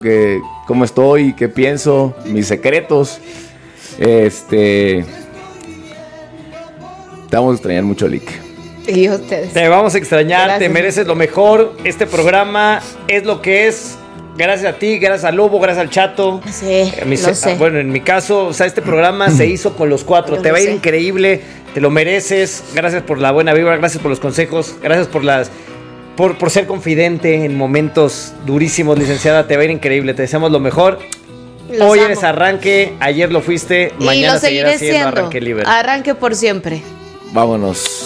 cómo estoy, qué pienso, mis secretos. Te vamos a extrañar mucho, Lick. Y ustedes. Te vamos a extrañar, Gracias. Te mereces lo mejor. Este programa es lo que es. Gracias a ti, gracias a Lobo, gracias al Chato. Sí, lo sé. Bueno, en mi caso, o sea, este programa se hizo con los cuatro. Yo Te lo va a ir sé. increíble, te lo mereces. Gracias por la buena vibra, gracias por los consejos, gracias por ser confidente en momentos durísimos, licenciada. Te va a ir increíble, te deseamos lo mejor. Los Hoy amo. eres arranque, ayer lo fuiste, Y mañana lo seguiré seguirás siendo siendo. arranque libre. Arranque por siempre. Vámonos.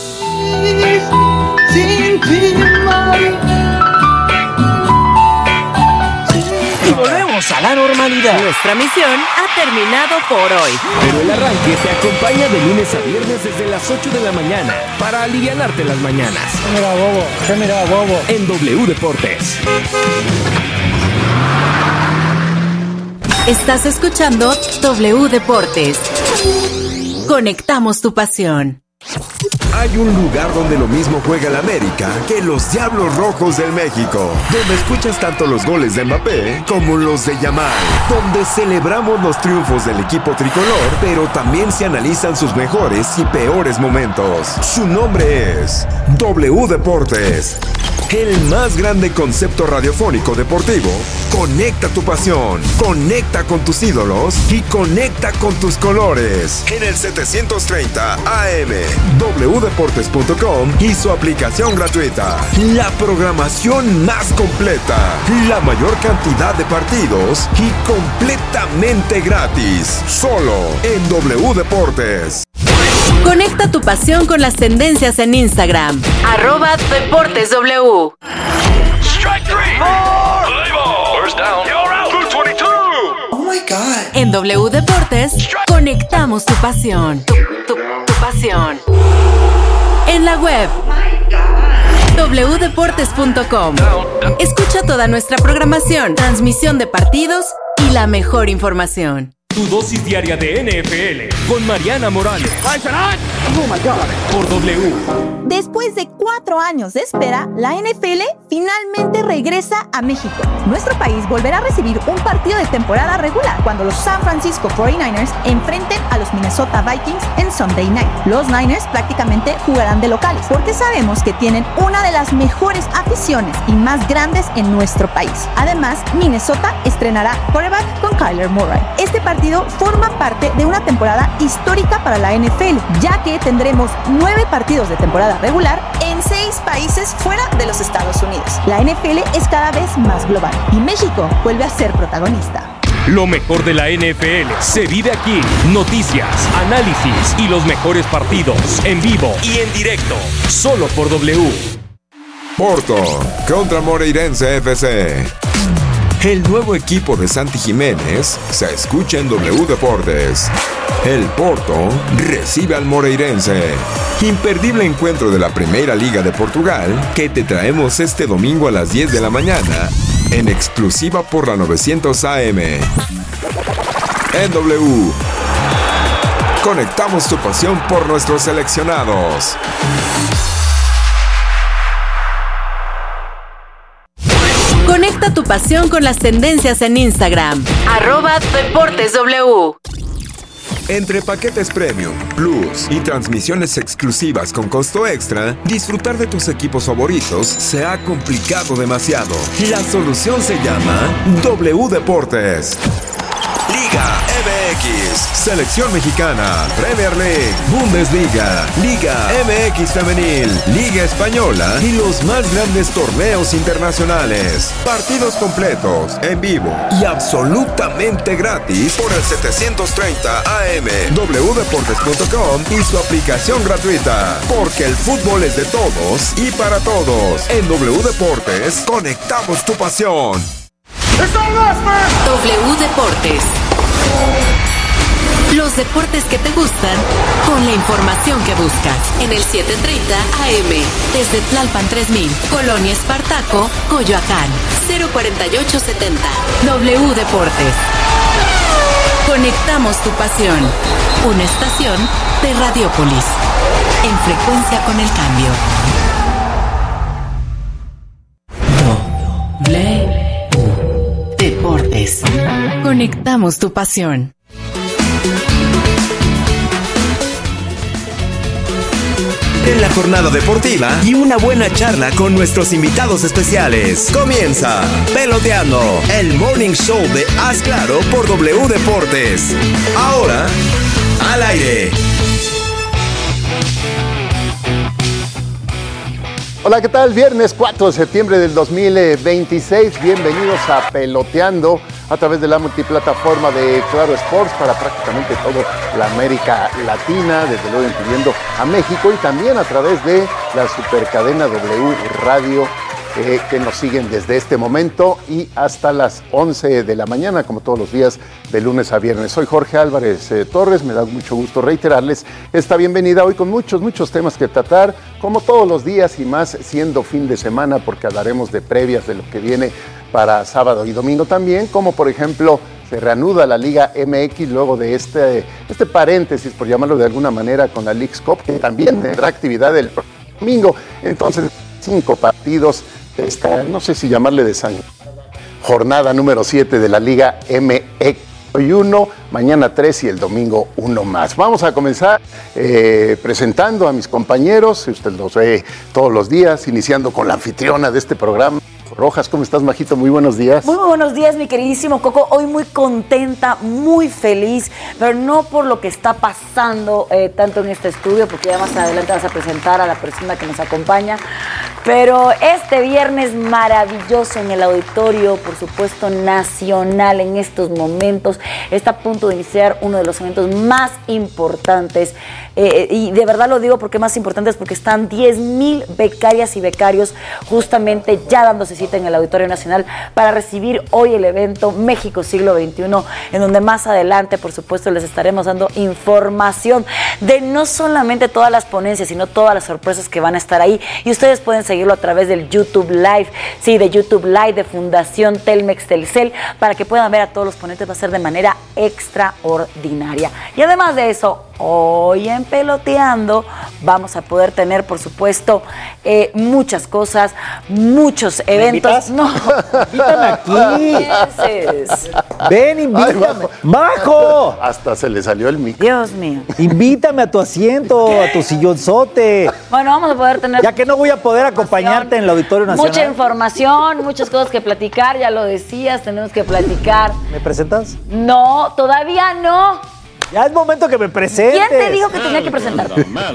Y volvemos a la normalidad. Nuestra misión ha terminado por hoy. Pero el arranque te acompaña de lunes a viernes desde las 8 de la mañana para alivianarte las mañanas. Mira, bobo. En W Deportes. Estás escuchando W Deportes. Conectamos tu pasión. Hay un lugar donde lo mismo juega el América que los Diablos Rojos del México, donde escuchas tanto los goles de Mbappé como los de Yamal, donde celebramos los triunfos del equipo tricolor, pero también se analizan sus mejores y peores momentos. Su nombre es W Deportes, el más grande concepto radiofónico deportivo. Conecta tu pasión, conecta con tus ídolos y conecta con tus colores. En el 730 AM, wdeportes.com y su aplicación gratuita. La programación más completa, la mayor cantidad de partidos y completamente gratis. Solo en W Deportes. Conecta tu pasión con las tendencias en Instagram. @DeportesW. En W Deportes, conectamos tu pasión. Tu pasión. En la web, wdeportes.com. Escucha toda nuestra programación, transmisión de partidos y la mejor información. Tu dosis diaria de NFL con Mariana Morales. Por W. Después de 4 años de espera, la NFL finalmente regresa a México. Nuestro país volverá a recibir un partido de temporada regular cuando los San Francisco 49ers enfrenten a los Minnesota Vikings en Sunday Night. Los Niners prácticamente jugarán de locales porque sabemos que tienen una de las mejores aficiones y más grandes en nuestro país. Además, Minnesota estrenará quarterback con Kyler Murray. Este partido forma parte de una temporada histórica para la NFL, ya que tendremos 9 partidos de temporada regular en 6 países fuera de los Estados Unidos. La NFL es cada vez más global y México vuelve a ser protagonista. Lo mejor de la NFL se vive aquí. Noticias, análisis y los mejores partidos en vivo y en directo. Solo por W. Porto contra Moreirense FC. El nuevo equipo de Santi Jiménez se escucha en W Deportes. El Porto recibe al Moreirense. Imperdible encuentro de la Primeira Liga de Portugal que te traemos este domingo a las 10 de la mañana en exclusiva por la 900 AM. En W. Conectamos tu pasión por nuestros seleccionados. Conecta tu pasión con las tendencias en Instagram. @DeportesW. Entre paquetes premium, plus y transmisiones exclusivas con costo extra, disfrutar de tus equipos favoritos se ha complicado demasiado. La solución se llama W Deportes. Liga MX, Selección Mexicana, Premier League, Bundesliga, Liga MX Femenil, Liga Española y los más grandes torneos internacionales. Partidos completos, en vivo y absolutamente gratis por el 730 AM, wdeportes.com y su aplicación gratuita. Porque el fútbol es de todos y para todos. En W Deportes, conectamos tu pasión. W Deportes. Los deportes que te gustan con la información que buscas. En el 730 AM. Desde Tlalpan 3000, Colonia Espartaco, Coyoacán. 04870. W Deportes. Conectamos tu pasión. Una estación de Radiopolis. En frecuencia con el cambio. W Deportes. Deportes. Conectamos tu pasión. En la jornada deportiva y una buena charla con nuestros invitados especiales. Comienza Peloteando, el morning show de Haz Claro por W Deportes. Ahora, al aire. Hola, ¿qué tal? Viernes 4 de septiembre del 2026. Bienvenidos a Peloteando a través de la multiplataforma de Claro Sports para prácticamente toda la América Latina, desde luego incluyendo a México, y también a través de la supercadena W Radio, que nos siguen desde este momento y hasta las 11 de la mañana, como todos los días, de lunes a viernes. Soy Jorge Álvarez Torres, me da mucho gusto reiterarles esta bienvenida hoy con muchos temas que tratar, como todos los días y más siendo fin de semana, porque hablaremos de previas de lo que viene para sábado y domingo también, como por ejemplo se reanuda la Liga MX luego de este paréntesis, por llamarlo de alguna manera, con la Leagues Cup, que también tendrá actividad el domingo. Entonces, 5 partidos. No sé si llamarle de sangre. Jornada número 7 de la Liga MX. Hoy 1, mañana 3 y el domingo 1 más. Vamos a comenzar presentando a mis compañeros. Usted los ve todos los días, iniciando con la anfitriona de este programa, Rojas. ¿Cómo estás, Majito? Muy buenos días. Muy buenos días, mi queridísimo Coco. Hoy muy contenta, muy feliz, pero no por lo que está pasando tanto en este estudio, porque ya más adelante vas a presentar a la persona que nos acompaña. Pero este viernes maravilloso en el auditorio, por supuesto, nacional en estos momentos. Está a punto de iniciar uno de los eventos más importantes. Y de verdad lo digo porque más importantes, porque están 10,000 becarias y becarios justamente ya dándose cita en el Auditorio Nacional para recibir hoy el evento México Siglo XXI, en donde más adelante, por supuesto, les estaremos dando información de no solamente todas las ponencias, sino todas las sorpresas que van a estar ahí. Y ustedes pueden seguirlo a través del YouTube Live, sí, de YouTube Live de Fundación Telmex Telcel, para que puedan ver a todos los ponentes. Va a ser de manera extraordinaria. Y además de eso, hoy en Peloteando vamos a poder tener, por supuesto, muchas cosas, muchos eventos. No, invítame aquí. Ven, invítame. ¡Majo! Hasta se le salió el micro. Dios mío. Invítame a tu asiento, a tu sillonzote. Bueno, vamos a poder tener... Ya que no voy a poder acompañarte en el Auditorio Nacional. Mucha información, muchas cosas que platicar, ya lo decías, tenemos que platicar. ¿Me presentas? No, todavía no. Ya es momento que me presentes. ¿Quién te dijo que tenía que presentar?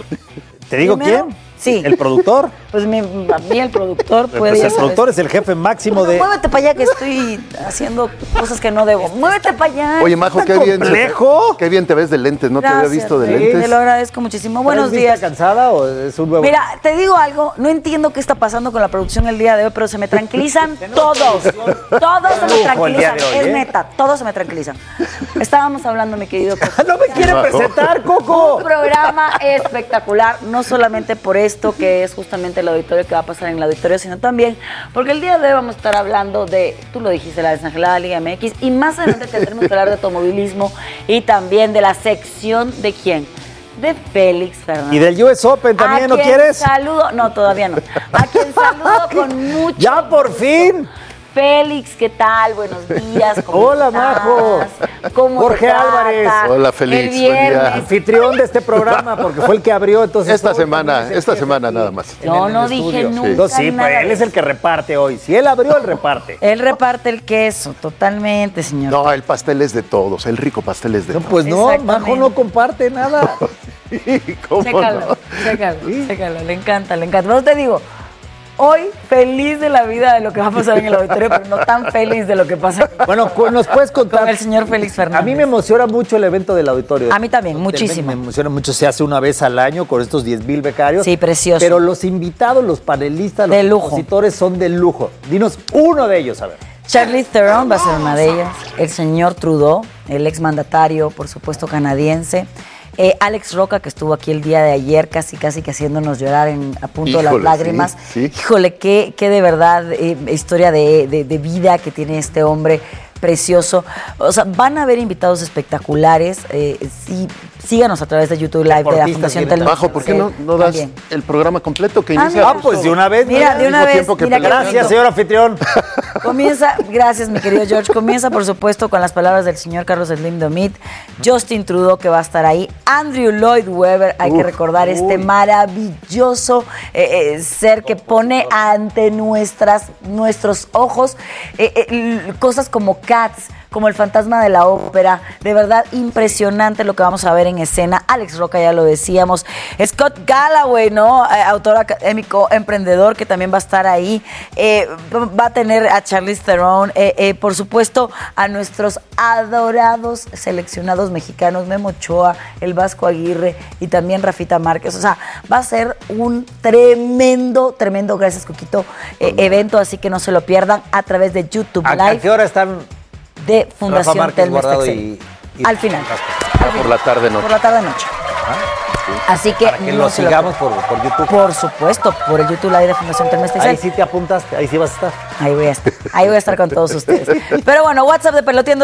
¿Te digo ¿Primero? quién? Sí. ¿El productor? Pues a mí el productor puede... Pues el productor es el jefe máximo de... Muévete para allá, que estoy haciendo cosas que no debo. Muévete para allá. Oye, Majo, qué bien te ves de lentes. No Gracias, te había visto de sí, lentes. te lo agradezco muchísimo. Buenos días. ¿Estás cansada o es un nuevo? Mira, te digo algo. No entiendo qué está pasando con la producción el día de hoy, pero se me tranquilizan todos. Todos se me tranquilizan. Es neta, todos se me tranquilizan. Estábamos hablando, mi querido Coco. ¡No me quiere presentar, Coco! Un programa espectacular, no solamente por esto que es justamente el auditorio que va a pasar en el auditorio, sino también porque el día de hoy vamos a estar hablando de, tú lo dijiste, la desangelada Liga MX, y más adelante tendremos que hablar de automovilismo y también de la sección de ¿quién? De Félix Fernández. Y del US Open también, ¿no quieres? Saludo, no, todavía no. A quien saludo con mucho ¡Ya por fin! Félix, ¿qué tal? Buenos días. Hola, Majo. ¿Cómo Jorge Álvarez. Hola, Félix. El viernes. Anfitrión de este programa, porque fue el que abrió. Entonces esta semana nada más. Yo no dije nunca. Sí, pues él es el que reparte hoy. Si él abrió, él reparte. Él reparte el queso, totalmente, señor. No, el pastel es de todos. El rico pastel es de todos. Pues no, Majo no comparte nada. ¿Cómo Chécalo, no? chécalo. Le encanta. Bueno, te digo, hoy feliz de la vida de lo que va a pasar en el auditorio, pero no tan feliz de lo que pasa. Bueno, ¿nos puedes contar? Con el señor Félix Fernández. A mí me emociona mucho el evento del auditorio. A mí también, muchísimo. Me emociona mucho. Se hace una vez al año con estos 10,000 becarios. Sí, precioso. Pero los invitados, los panelistas, de los lujo. expositores son de lujo. Dinos uno de ellos, a ver. Charlize Theron va a ser una de ellas. El señor Trudeau, el exmandatario, por supuesto, canadiense. Alex Roca, que estuvo aquí el día de ayer, casi que haciéndonos llorar a punto de las lágrimas. Sí. Híjole, qué de verdad historia de vida que tiene este hombre precioso. O sea, van a haber invitados espectaculares. Sí, síganos a través de YouTube Live de la Fundación Telmex. Bajo, ¿por qué no das el programa completo que inicia? Pues de una vez. Mira, de una vez. Mira, gracias, señor anfitrión. Comienza, gracias mi querido George, comienza por supuesto con las palabras del señor Carlos Slim Domit, Justin Trudeau que va a estar ahí, Andrew Lloyd Webber, hay que recordar este maravilloso ser que pone ante nuestros ojos cosas como Cats, como El fantasma de la ópera, de verdad impresionante lo que vamos a ver en escena. Alex Roca, ya lo decíamos, Scott Galloway, ¿no? Autor académico, emprendedor, que también va a estar ahí, va a tener a Charlize Theron, por supuesto a nuestros adorados seleccionados mexicanos, Memo Ochoa, el Vasco Aguirre y también Rafita Márquez. O sea, va a ser un tremendo, gracias Coquito, evento, así que no se lo pierdan a través de YouTube Live. ¿A qué hora están de Fundación Telmex Texel. Y al final. Por la tarde-noche. Por la tarde-noche. Así que, para que lo sigamos por YouTube. Por supuesto, por el YouTube Live de Fundación Telmex Texel. Ahí sí te apuntaste, ahí sí vas a estar. Ahí voy a estar con todos ustedes. Pero bueno, WhatsApp de Peloteando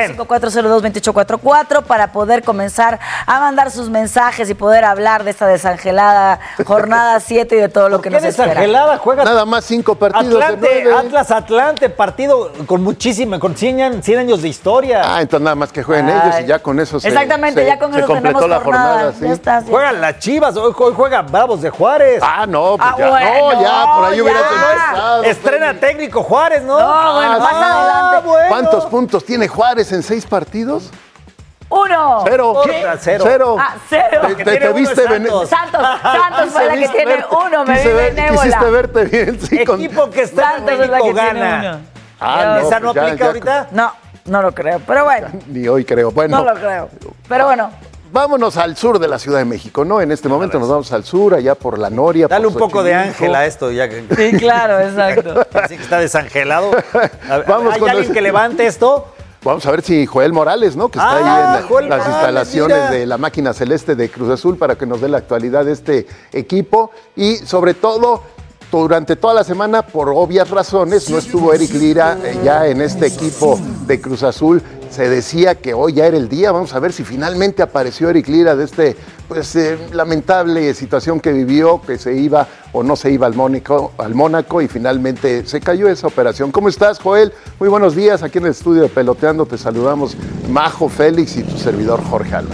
5554022844 para poder comenzar a mandar sus mensajes y poder hablar de esta desangelada jornada 7 y de todo lo que nos espera. Desangelada? Juega nada más 5 partidos de 9. Atlas-Atlante, partido con 100 años de historia. Entonces nada más que jueguen ellos y ya con eso exactamente, ya con eso completó tenemos la jornada. Ya está. Juegan las Chivas, hoy juega Bravos de Juárez. No, pues ya. Bueno, no, ya, por ahí hubieras empezado. Estrena técnico Juárez, ¿no? No, bueno, más adelante. Bueno. ¿Cuántos puntos tiene Juárez en 6 partidos? 1. 0. ¿Qué? 0. 0. Te viste Santos fue la que tiene 1, me vi benévola. Quisiste verte bien, sí. Equipo que está en México gana. ¿Esa no aplica ahorita? No lo creo, pero bueno. Ni hoy creo. Bueno. No lo creo, pero bueno. Vámonos al sur de la Ciudad de México, ¿no? En este momento nos vamos al sur, allá por la Noria. Dale por un poco de Xochimilco. ángel a esto. Ya que... Sí, claro, exacto. Así que está desangelado. Vamos ¿Hay con alguien que levante esto? Vamos a ver si Joel Morales, ¿no? Que está ahí en las instalaciones de la máquina celeste de Cruz Azul para que nos dé la actualidad de este equipo. Y sobre todo, durante toda la semana, por obvias razones, no estuvo Eric Lira ya en este equipo de Cruz Azul. Se decía que hoy ya era el día. Vamos a ver si finalmente apareció Eric Lira de lamentable situación que vivió, que se iba o no se iba al Mónaco y finalmente se cayó esa operación. ¿Cómo estás, Joel? Muy buenos días. Aquí en el estudio de Peloteando te saludamos Majo, Félix y tu servidor Jorge Alba.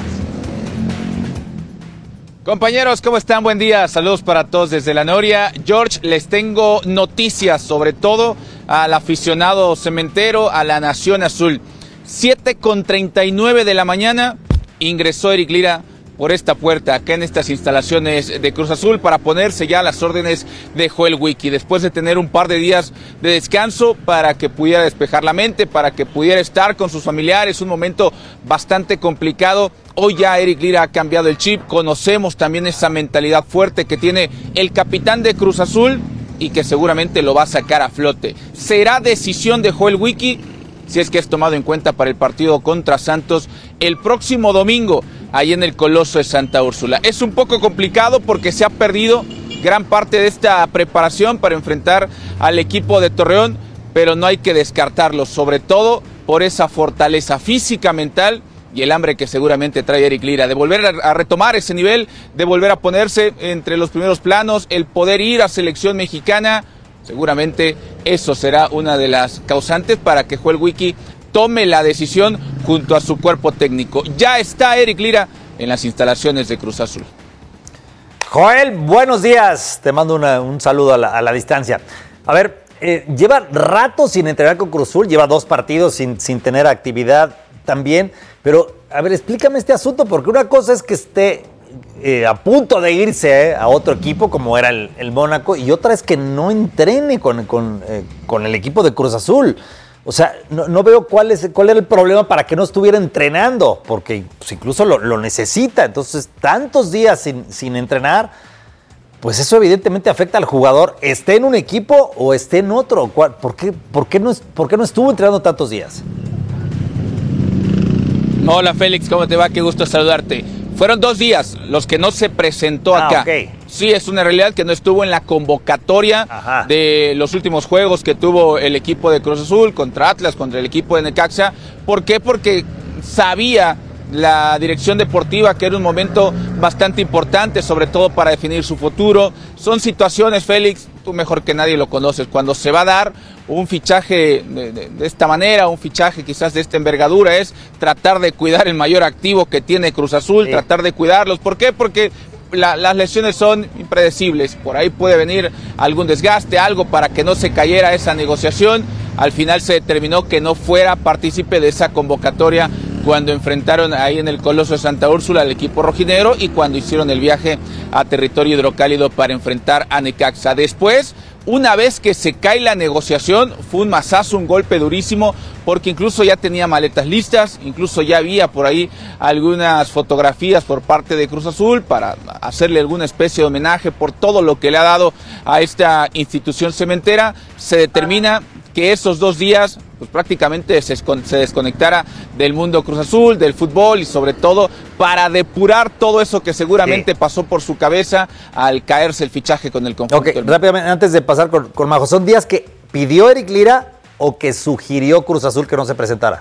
Compañeros, ¿cómo están? Buen día. Saludos para todos desde la Noria. George, les tengo noticias, sobre todo al aficionado cementero, a la Nación Azul. 7:39 de la mañana ingresó Eric Lira por esta puerta, acá en estas instalaciones de Cruz Azul, para ponerse ya a las órdenes de Joel Wiki, después de tener un par de días de descanso para que pudiera despejar la mente, para que pudiera estar con sus familiares, un momento bastante complicado. Hoy ya Eric Lira ha cambiado el chip, conocemos también esa mentalidad fuerte que tiene el capitán de Cruz Azul y que seguramente lo va a sacar a flote. Será decisión de Joel Wiki si es que es tomado en cuenta para el partido contra Santos el próximo domingo, ahí en el Coloso de Santa Úrsula. Es un poco complicado porque se ha perdido gran parte de esta preparación para enfrentar al equipo de Torreón, pero no hay que descartarlo, sobre todo por esa fortaleza física, mental y el hambre que seguramente trae Eric Lira, de volver a retomar ese nivel, de volver a ponerse entre los primeros planos, el poder ir a selección mexicana. Seguramente eso será una de las causantes para que Joel Wiki tome la decisión junto a su cuerpo técnico. Ya está Eric Lira en las instalaciones de Cruz Azul. Joel, buenos días. Te mando un saludo a la distancia. A ver, lleva rato sin entrenar con Cruz Azul, lleva 2 partidos sin tener actividad también. Pero, a ver, explícame este asunto, porque una cosa es que esté a punto de irse a otro equipo como era el Mónaco, y otra es que no entrene con el equipo de Cruz Azul. O sea, no veo cuál era el problema para que no estuviera entrenando, porque pues, incluso lo necesita. Entonces, tantos días sin entrenar, pues eso evidentemente afecta al jugador, esté en un equipo o esté en otro. ¿Por qué no estuvo entrenando tantos días? Hola Félix, ¿cómo te va? Qué gusto saludarte. Fueron 2 días los que no se presentó acá. Okay. Sí, es una realidad que no estuvo en la convocatoria de los últimos juegos que tuvo el equipo de Cruz Azul contra Atlas, contra el equipo de Necaxa. ¿Por qué? Porque sabía la dirección deportiva que era un momento bastante importante, sobre todo para definir su futuro. Son situaciones, Félix, tú mejor que nadie lo conoces, cuando se va a dar un fichaje de esta manera, un fichaje quizás de esta envergadura, es tratar de cuidar el mayor activo que tiene Cruz Azul, tratar de cuidarlos. ¿Por qué? Porque las lesiones son impredecibles, por ahí puede venir algún desgaste, algo para que no se cayera esa negociación. Al final se determinó que no fuera partícipe de esa convocatoria cuando enfrentaron ahí en el Coloso de Santa Úrsula al equipo rojinegro y cuando hicieron el viaje a territorio hidrocálido para enfrentar a Necaxa. Después, una vez que se cae la negociación, fue un mazazo, un golpe durísimo, porque incluso ya tenía maletas listas, incluso ya había por ahí algunas fotografías por parte de Cruz Azul para hacerle alguna especie de homenaje por todo lo que le ha dado a esta institución cementera. Se determina que esos 2 días pues prácticamente se desconectara del mundo Cruz Azul, del fútbol y sobre todo para depurar todo eso que seguramente pasó por su cabeza al caerse el fichaje con el conjunto. Ok, rápidamente, antes de pasar con Majo, ¿son días que pidió Eric Lira o que sugirió Cruz Azul que no se presentara?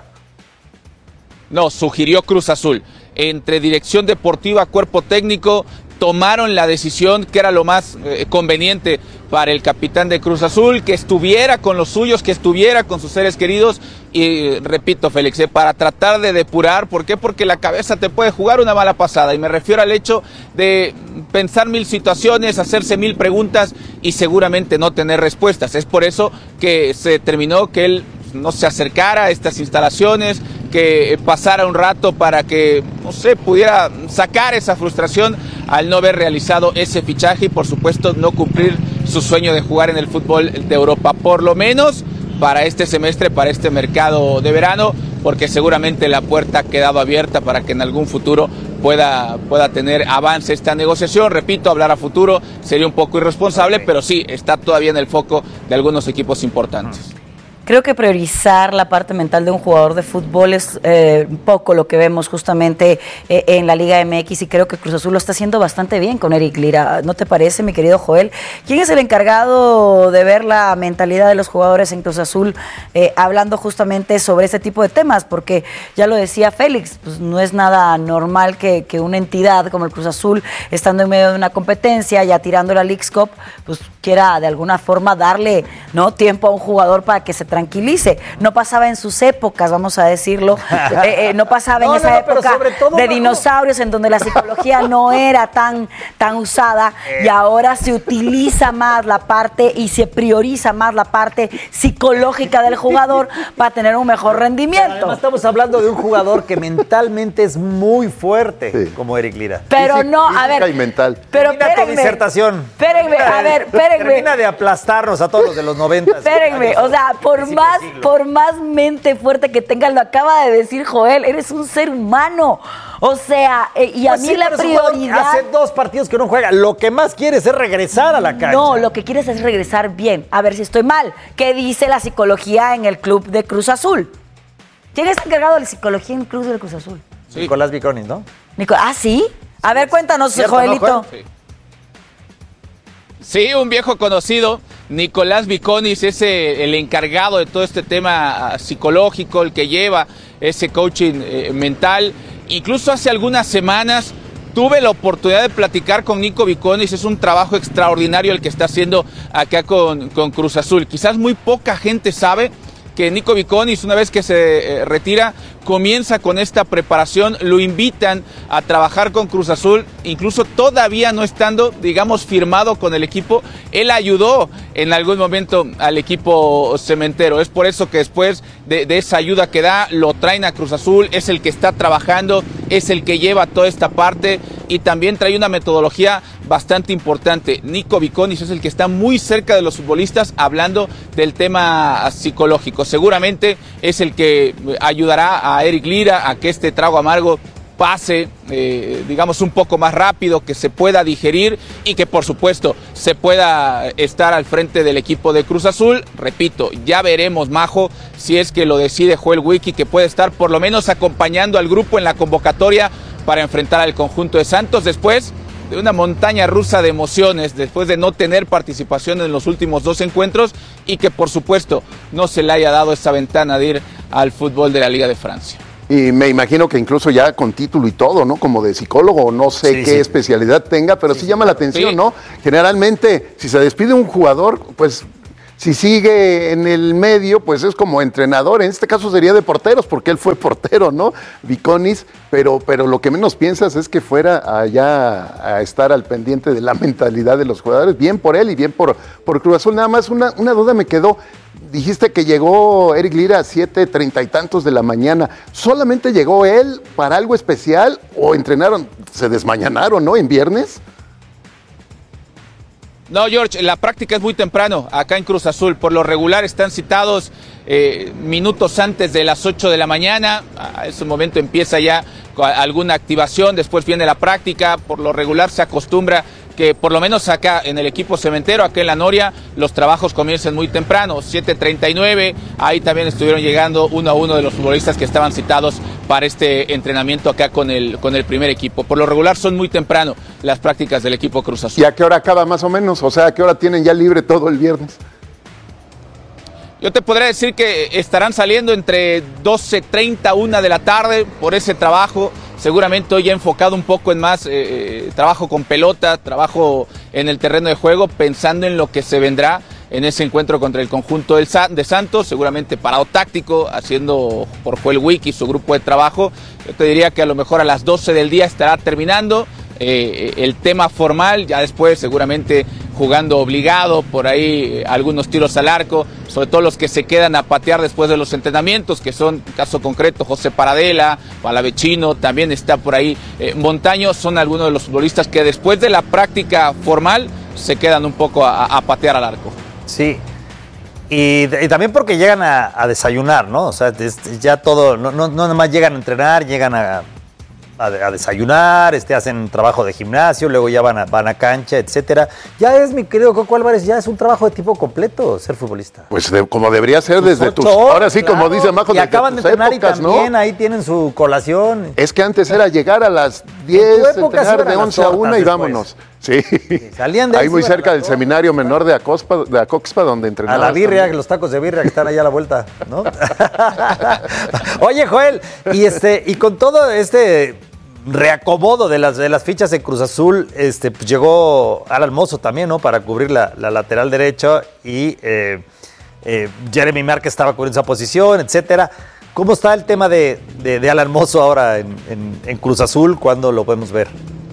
No, sugirió Cruz Azul. Entre dirección deportiva, cuerpo técnico, tomaron la decisión que era lo más conveniente para el capitán de Cruz Azul, que estuviera con los suyos, que estuviera con sus seres queridos y repito, Félix, para tratar de depurar. ¿Por qué? Porque la cabeza te puede jugar una mala pasada y me refiero al hecho de pensar 1000 situaciones, hacerse 1000 preguntas y seguramente no tener respuestas. Es por eso que se determinó que él no se acercara a estas instalaciones, que pasara un rato para que, no sé, pudiera sacar esa frustración al no haber realizado ese fichaje y por supuesto no cumplir su sueño de jugar en el fútbol de Europa, por lo menos para este semestre, para este mercado de verano, porque seguramente la puerta ha quedado abierta para que en algún futuro pueda tener avance esta negociación. Repito, hablar a futuro sería un poco irresponsable, pero sí, está todavía en el foco de algunos equipos importantes. Creo que priorizar la parte mental de un jugador de fútbol es un poco lo que vemos justamente en la Liga MX y creo que Cruz Azul lo está haciendo bastante bien con Eric Lira. ¿No te parece, mi querido Joel? ¿Quién es el encargado de ver la mentalidad de los jugadores en Cruz Azul hablando justamente sobre este tipo de temas? Porque ya lo decía Félix, pues no es nada normal que una entidad como el Cruz Azul, estando en medio de una competencia, ya tirando la Leagues Cup, pues quiera de alguna forma darle, ¿no?, tiempo a un jugador para que se tranquilice. No pasaba en sus épocas, vamos a decirlo, no pasaba en esa época de dinosaurios en donde la psicología no era tan usada y ahora se utiliza más la parte y se prioriza más la parte psicológica del jugador para tener un mejor rendimiento. Además, estamos hablando de un jugador que mentalmente es muy fuerte, como Eric Lira. Pero no, a ver, y mental. Pero termina tu disertación. Espérenme, a ver, espérenme. Termina de aplastarnos a todos los de los 90. Espérenme, o sea, por más mente fuerte que tengas, lo acaba de decir Joel, eres un ser humano. O sea, y a mí la prioridad... Hace 2 partidos que no juega. Lo que más quieres es regresar a la cancha. No, lo que quieres es regresar bien. A ver si estoy mal. ¿Qué dice la psicología en el club de Cruz Azul? ¿Quién está encargado de la psicología en el club de Cruz Azul? Sí. Nicolás Viconis, ¿no? ¿Sí? A ver, cuéntanos, Joelito. ¿No, Joel? Sí, un viejo conocido, Nicolás Viconis, es el encargado de todo este tema psicológico, el que lleva ese coaching mental. Incluso hace algunas semanas tuve la oportunidad de platicar con Nico Viconis. Es un trabajo extraordinario el que está haciendo acá con Cruz Azul. Quizás muy poca gente sabe que Nico Viconis, una vez que se retira, comienza con esta preparación, lo invitan a trabajar con Cruz Azul, incluso todavía no estando, digamos, firmado con el equipo, él ayudó en algún momento al equipo cementero. Es por eso que después de esa ayuda que da, lo traen a Cruz Azul, es el que está trabajando, es el que lleva toda esta parte y también trae una metodología bastante importante. Nico Viconis es el que está muy cerca de los futbolistas hablando del tema psicológico. Seguramente es el que ayudará a Eric Lira a que este trago amargo pase, digamos, un poco más rápido, que se pueda digerir y que por supuesto se pueda estar al frente del equipo de Cruz Azul. Repito, ya veremos, Majo, si es que lo decide Joel Wiki, que puede estar por lo menos acompañando al grupo en la convocatoria para enfrentar al conjunto de Santos después de una montaña rusa de emociones, después de no tener participación en los últimos 2 encuentros y que por supuesto no se le haya dado esa ventana de ir al fútbol de la Liga de Francia. Y me imagino que incluso ya con título y todo, ¿no? Como de psicólogo, no sé qué especialidad tenga, pero sí llama la atención, ¿no? Generalmente, si se despide un jugador, pues si sigue en el medio, pues es como entrenador. En este caso sería de porteros, porque él fue portero, ¿no? Viconis, pero lo que menos piensas es que fuera allá a estar al pendiente de la mentalidad de los jugadores. Bien por él y bien por Cruz Azul. Nada más una duda me quedó. Dijiste que llegó Eric Lira a 7:30 y tantos de la mañana. ¿Solamente llegó él para algo especial o entrenaron, se desmañanaron, ¿no? En viernes. No, George, la práctica es muy temprano acá en Cruz Azul. Por lo regular están citados minutos antes de las 8 de la mañana. A ese momento empieza ya alguna activación, después viene la práctica. Por lo regular se acostumbra que por lo menos acá en el equipo cementero, acá en la Noria, los trabajos comienzan muy temprano, 7:39, ahí también estuvieron llegando uno a uno de los futbolistas que estaban citados para este entrenamiento acá con el primer equipo. Por lo regular son muy temprano las prácticas del equipo Cruz Azul. ¿Y a qué hora acaba más o menos? O sea, ¿a qué hora tienen ya libre todo el viernes? Yo te podría decir que estarán saliendo entre 12:30, 1 de la tarde por ese trabajo. Seguramente hoy ya enfocado un poco en más trabajo con pelota, trabajo en el terreno de juego, pensando en lo que se vendrá en ese encuentro contra el conjunto de Santos, seguramente parado táctico, haciendo por Joel Wiki su grupo de trabajo. Yo te diría que a lo mejor a las 12 del día estará terminando el tema formal, ya después seguramente jugando obligado, por ahí algunos tiros al arco, sobre todo los que se quedan a patear después de los entrenamientos, que son, caso concreto, José Paradela, Palavecino, también está por ahí Montaño, son algunos de los futbolistas que después de la práctica formal se quedan un poco a patear al arco. Sí, y también porque llegan a desayunar, ¿no? O sea, ya todo, no nada más llegan a entrenar, llegan a desayunar, hacen trabajo de gimnasio, luego ya van a cancha, etcétera. Ya es, mi querido Coco Álvarez, ya es un trabajo de tipo completo ser futbolista. Pues como debería ser desde tus... Ahora sí, claro, como dice Majo, y acaban de entrenar épocas, y también, ¿no? Ahí tienen su colación. Es que antes era llegar a las 10, entrenar de 11 a 1 y vámonos. Sí, salían de ahí muy cerca del seminario menor de Acoxpa, donde entrenaban. A la birria, los tacos de birria que están allá a la vuelta, ¿no? Oye, Joel, y con todo reacomodo de las fichas de Cruz Azul, pues llegó Alan Mozo también, ¿no? Para cubrir la lateral derecha y Jeremy Márquez estaba cubriendo esa posición, etcétera. ¿Cómo está el tema de Alan Mozo ahora en Cruz Azul? ¿Cuándo lo podemos ver?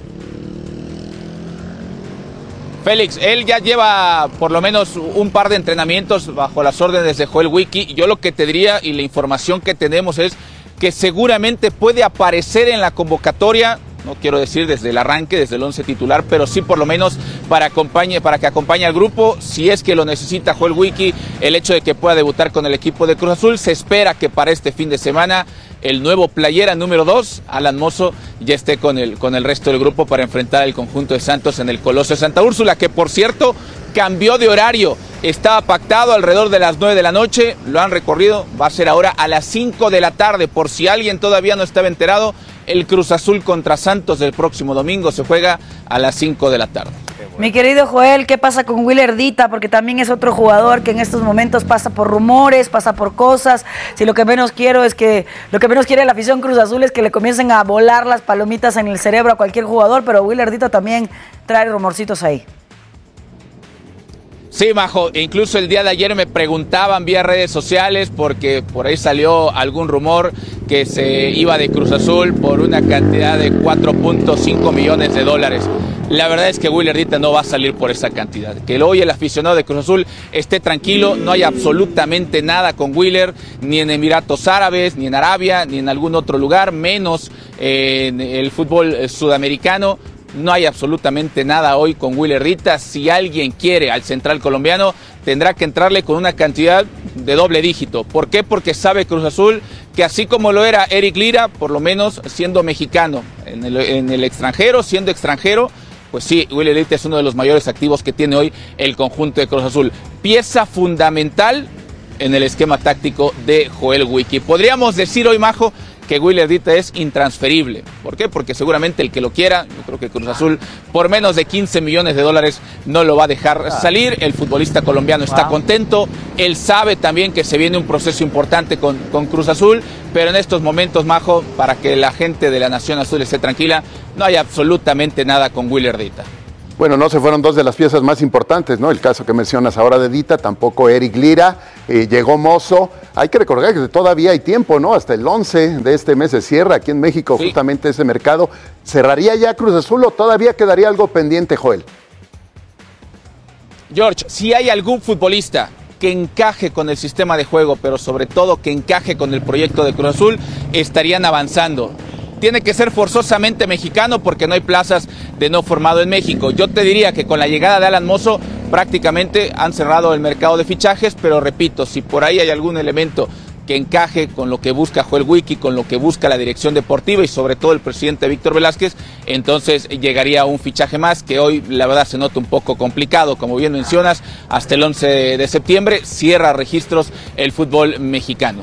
Félix, él ya lleva por lo menos un par de entrenamientos bajo las órdenes de Joel Wiki. Yo lo que te diría y la información que tenemos es que seguramente puede aparecer en la convocatoria, no quiero decir desde el arranque, desde el 11 titular, pero sí por lo menos para que acompañe al grupo, si es que lo necesita Joel Wiki, el hecho de que pueda debutar con el equipo de Cruz Azul. Se espera que para este fin de semana el nuevo playera número 2, Alan Mozo, ya esté con el resto del grupo para enfrentar el conjunto de Santos en el Coloso de Santa Úrsula, que por cierto cambió de horario. Estaba pactado alrededor de las 9 de la noche, lo han recorrido, va a ser ahora a las 5 de la tarde. Por si alguien todavía no estaba enterado, el Cruz Azul contra Santos del próximo domingo se juega a las 5 de la tarde. Mi querido Joel, ¿qué pasa con Willer Dita? Porque también es otro jugador que en estos momentos pasa por rumores, pasa por cosas. Si lo que menos quiere la afición Cruz Azul es que le comiencen a volar las palomitas en el cerebro a cualquier jugador, pero Willer Dita también trae rumorcitos ahí. Sí, Majo, incluso el día de ayer me preguntaban vía redes sociales porque por ahí salió algún rumor que se iba de Cruz Azul por una cantidad de $4.5 millones. La verdad es que Willer Dita no va a salir por esa cantidad. Que hoy el aficionado de Cruz Azul esté tranquilo, no hay absolutamente nada con Willer, ni en Emiratos Árabes, ni en Arabia, ni en algún otro lugar, menos en el fútbol sudamericano. No hay absolutamente nada hoy con Willer Dita. Si alguien quiere al central colombiano, tendrá que entrarle con una cantidad de doble dígito. ¿Por qué? Porque sabe Cruz Azul que así como lo era Eric Lira, por lo menos siendo mexicano, en el extranjero, siendo extranjero, pues sí, Willer Dita es uno de los mayores activos que tiene hoy el conjunto de Cruz Azul. Pieza fundamental en el esquema táctico de Joel Wiki. Podríamos decir hoy, Majo, que Willy Ardita es intransferible. ¿Por qué? Porque seguramente el que lo quiera, yo creo que Cruz Azul por menos de $15 millones no lo va a dejar salir. El futbolista colombiano está contento, él sabe también que se viene un proceso importante con Cruz Azul, pero en estos momentos, Majo, para que la gente de la Nación Azul esté tranquila, no hay absolutamente nada con Willy Ardita. Bueno, no se fueron dos de las piezas más importantes, ¿no? El caso que mencionas ahora de Dita, tampoco Eric Lira, llegó Mozo. Hay que recordar que todavía hay tiempo, ¿no? Hasta el 11 de este mes se cierra aquí en México justamente ese mercado. ¿Cerraría ya Cruz Azul o todavía quedaría algo pendiente, Joel? George, si hay algún futbolista que encaje con el sistema de juego, pero sobre todo que encaje con el proyecto de Cruz Azul, estarían avanzando. Tiene que ser forzosamente mexicano porque no hay plazas de no formado en México. Yo te diría que con la llegada de Alan Mozo prácticamente han cerrado el mercado de fichajes, pero repito, si por ahí hay algún elemento que encaje con lo que busca Joel Wiki, con lo que busca la dirección deportiva y sobre todo el presidente Víctor Velázquez, entonces llegaría un fichaje más que hoy la verdad se nota un poco complicado. Como bien mencionas, hasta el 11 de septiembre cierra registros el fútbol mexicano.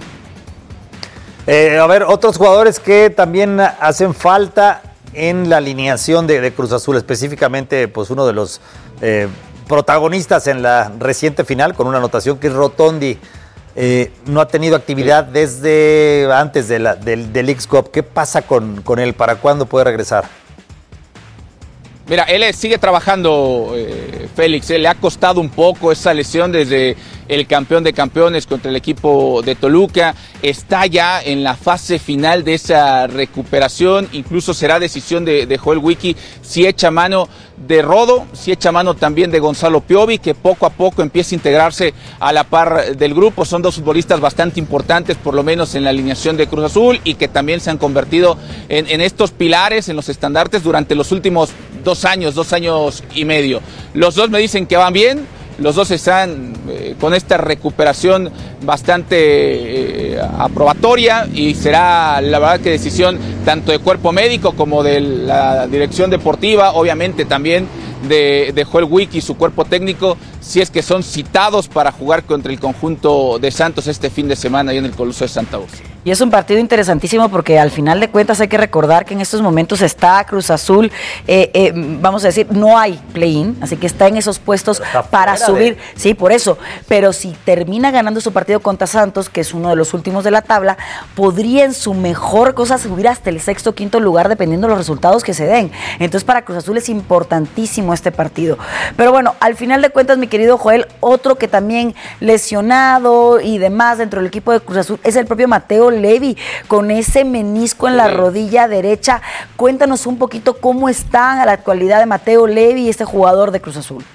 A ver, otros jugadores que también hacen falta en la alineación de Cruz Azul, específicamente pues uno de los protagonistas en la reciente final con una anotación que es Rotondi. No ha tenido actividad desde antes del Leagues Cup. ¿Qué pasa con él? ¿Para cuándo puede regresar? Mira, él sigue trabajando, Félix. Le ha costado un poco esa lesión desde el campeón de campeones contra el equipo de Toluca. Está ya en la fase final de esa recuperación. Incluso será decisión de Joel Wiki si echa mano de Rodo, si echa mano también de Gonzalo Piovi, que poco a poco empieza a integrarse a la par del grupo. Son dos futbolistas bastante importantes, por lo menos en la alineación de Cruz Azul, y que también se han convertido en estos pilares, en los estandartes durante los últimos 2 años y medio. Los dos me dicen que van bien. Los dos están con esta recuperación bastante aprobatoria y será la verdad que decisión tanto de cuerpo médico como de la dirección deportiva, obviamente también de Joel Wiki y su cuerpo técnico, si es que son citados para jugar contra el conjunto de Santos este fin de semana ahí en el Coloso de Santa Úrsula. Y es un partido interesantísimo porque al final de cuentas hay que recordar que en estos momentos está Cruz Azul, vamos a decir, no hay play-in, así que está en esos puestos para subir, sí, por eso, pero si termina ganando su partido contra Santos, que es uno de los últimos de la tabla, podría en su mejor cosa subir hasta el 6º o 5º lugar dependiendo de los resultados que se den. Entonces para Cruz Azul es importantísimo este partido. Pero bueno, al final de cuentas, mi querido Joel, otro que también lesionado y demás dentro del equipo de Cruz Azul es el propio Mateo Levi, con ese menisco en la rodilla derecha. Cuéntanos un poquito cómo está a la actualidad de Mateo Levi, este jugador de Cruz Azul.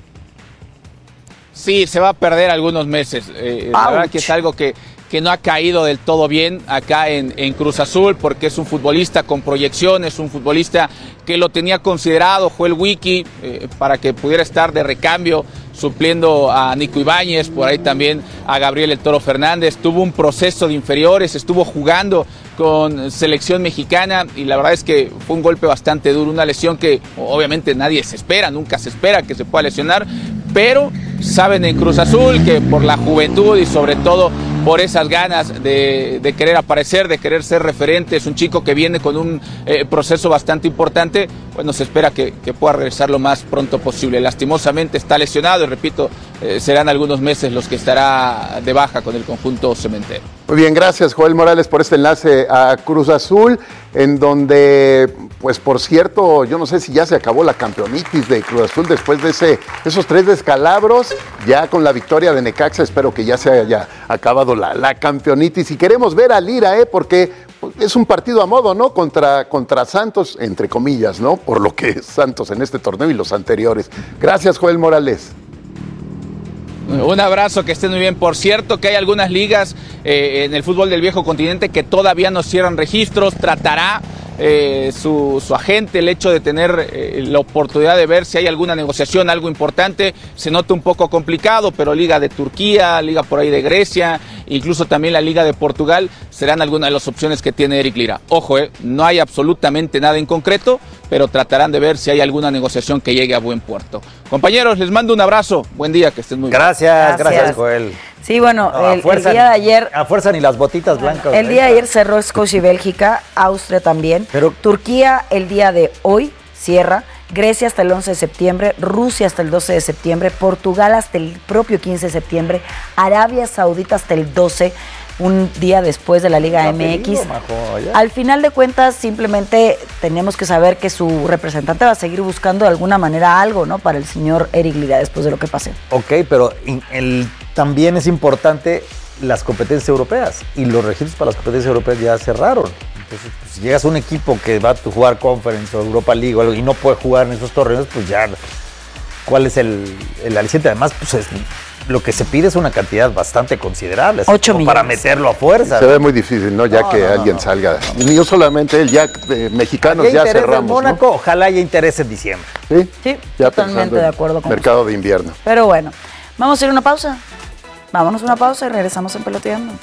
Sí, se va a perder algunos meses. La verdad que es algo que no ha caído del todo bien acá en Cruz Azul, porque es un futbolista con proyección, es un futbolista que lo tenía considerado Joel Wiki para que pudiera estar de recambio supliendo a Nico Ibáñez, por ahí también a Gabriel El Toro Fernández. Tuvo un proceso de inferiores, estuvo jugando con selección mexicana y la verdad es que fue un golpe bastante duro, una lesión que obviamente nadie se espera, nunca se espera que se pueda lesionar, pero saben en Cruz Azul que por la juventud y sobre todo por esas ganas de querer aparecer, de querer ser referente, es un chico que viene con un proceso bastante importante, bueno, se espera que pueda regresar lo más pronto posible. Lastimosamente está lesionado y repito, serán algunos meses los que estará de baja con el conjunto cementero. Muy bien, gracias Joel Morales por este enlace a Cruz Azul, en donde, pues por cierto, yo no sé si ya se acabó la campeonitis de Cruz Azul después de esos 3 descalabros, ya con la victoria de Necaxa, espero que ya se haya acabado la campeonitis y queremos ver a Lira, porque es un partido a modo, ¿no? Contra Santos, entre comillas, ¿no? Por lo que es Santos en este torneo y los anteriores. Gracias, Joel Morales. Un abrazo, que estén muy bien. Por cierto, que hay algunas ligas en el fútbol del viejo continente que todavía no cierran registros. Tratará su agente el hecho de tener la oportunidad de ver si hay alguna negociación, algo importante. Se nota un poco complicado, pero Liga de Turquía, Liga por ahí de Grecia, incluso también la Liga de Portugal, serán algunas de las opciones que tiene Eric Lira. Ojo, no hay absolutamente nada en concreto, pero tratarán de ver si hay alguna negociación que llegue a buen puerto. Compañeros, les mando un abrazo. Buen día, que estén muy bien. Gracias, Joel. Sí, bueno, No, el día de ayer... A fuerza ni las botitas blancas. El día de ayer cerró Escocia y Bélgica, Austria también. Pero Turquía el día de hoy cierra, Grecia hasta el 11 de septiembre, Rusia hasta el 12 de septiembre, Portugal hasta el propio 15 de septiembre, Arabia Saudita hasta el 12, un día después de la Liga MX. Al final de cuentas, simplemente tenemos que saber que su representante va a seguir buscando de alguna manera algo, ¿no? Para el señor Eric Lira después de lo que pase. Ok, pero también es importante las competencias europeas y los registros para las competencias europeas ya cerraron. Entonces, pues, si llegas a un equipo que va a jugar Conference o Europa League o algo y no puede jugar en esos torneos, pues ya, ¿cuál es el aliciente? Además, pues lo que se pide es una cantidad bastante considerable. 8 millones. Para meterlo a fuerza. Se ve muy difícil, ¿no? Ya que alguien salga. Ni yo solamente él, ya mexicanos ya cerramos. Mónaco, ¿no? Ojalá haya interés en diciembre. Sí, ya totalmente de acuerdo con mercado usted. de invierno. Pero bueno, vamos a ir a una pausa. Vámonos a una pausa y regresamos en Peloteando.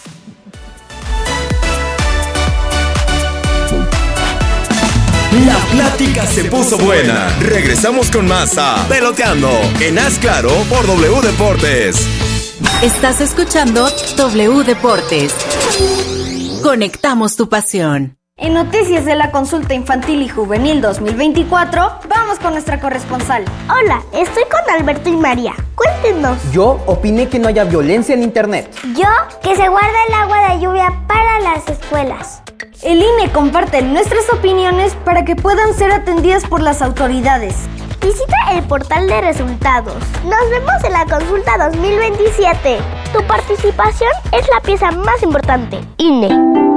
La plática se puso buena. Regresamos con más a Peloteando en Haz Claro por W Deportes. Estás escuchando W Deportes. Conectamos tu pasión. En noticias de la consulta infantil y juvenil 2024, vamos con nuestra corresponsal. Hola, estoy con Alberto y María. Cuéntenos. Yo opiné que no haya violencia en internet. Yo, que se guarda el agua de lluvia para las escuelas. El INE comparte nuestras opiniones para que puedan ser atendidas por las autoridades. Visita el portal de resultados. Nos vemos en la consulta 2027. Tu participación es la pieza más importante. INE.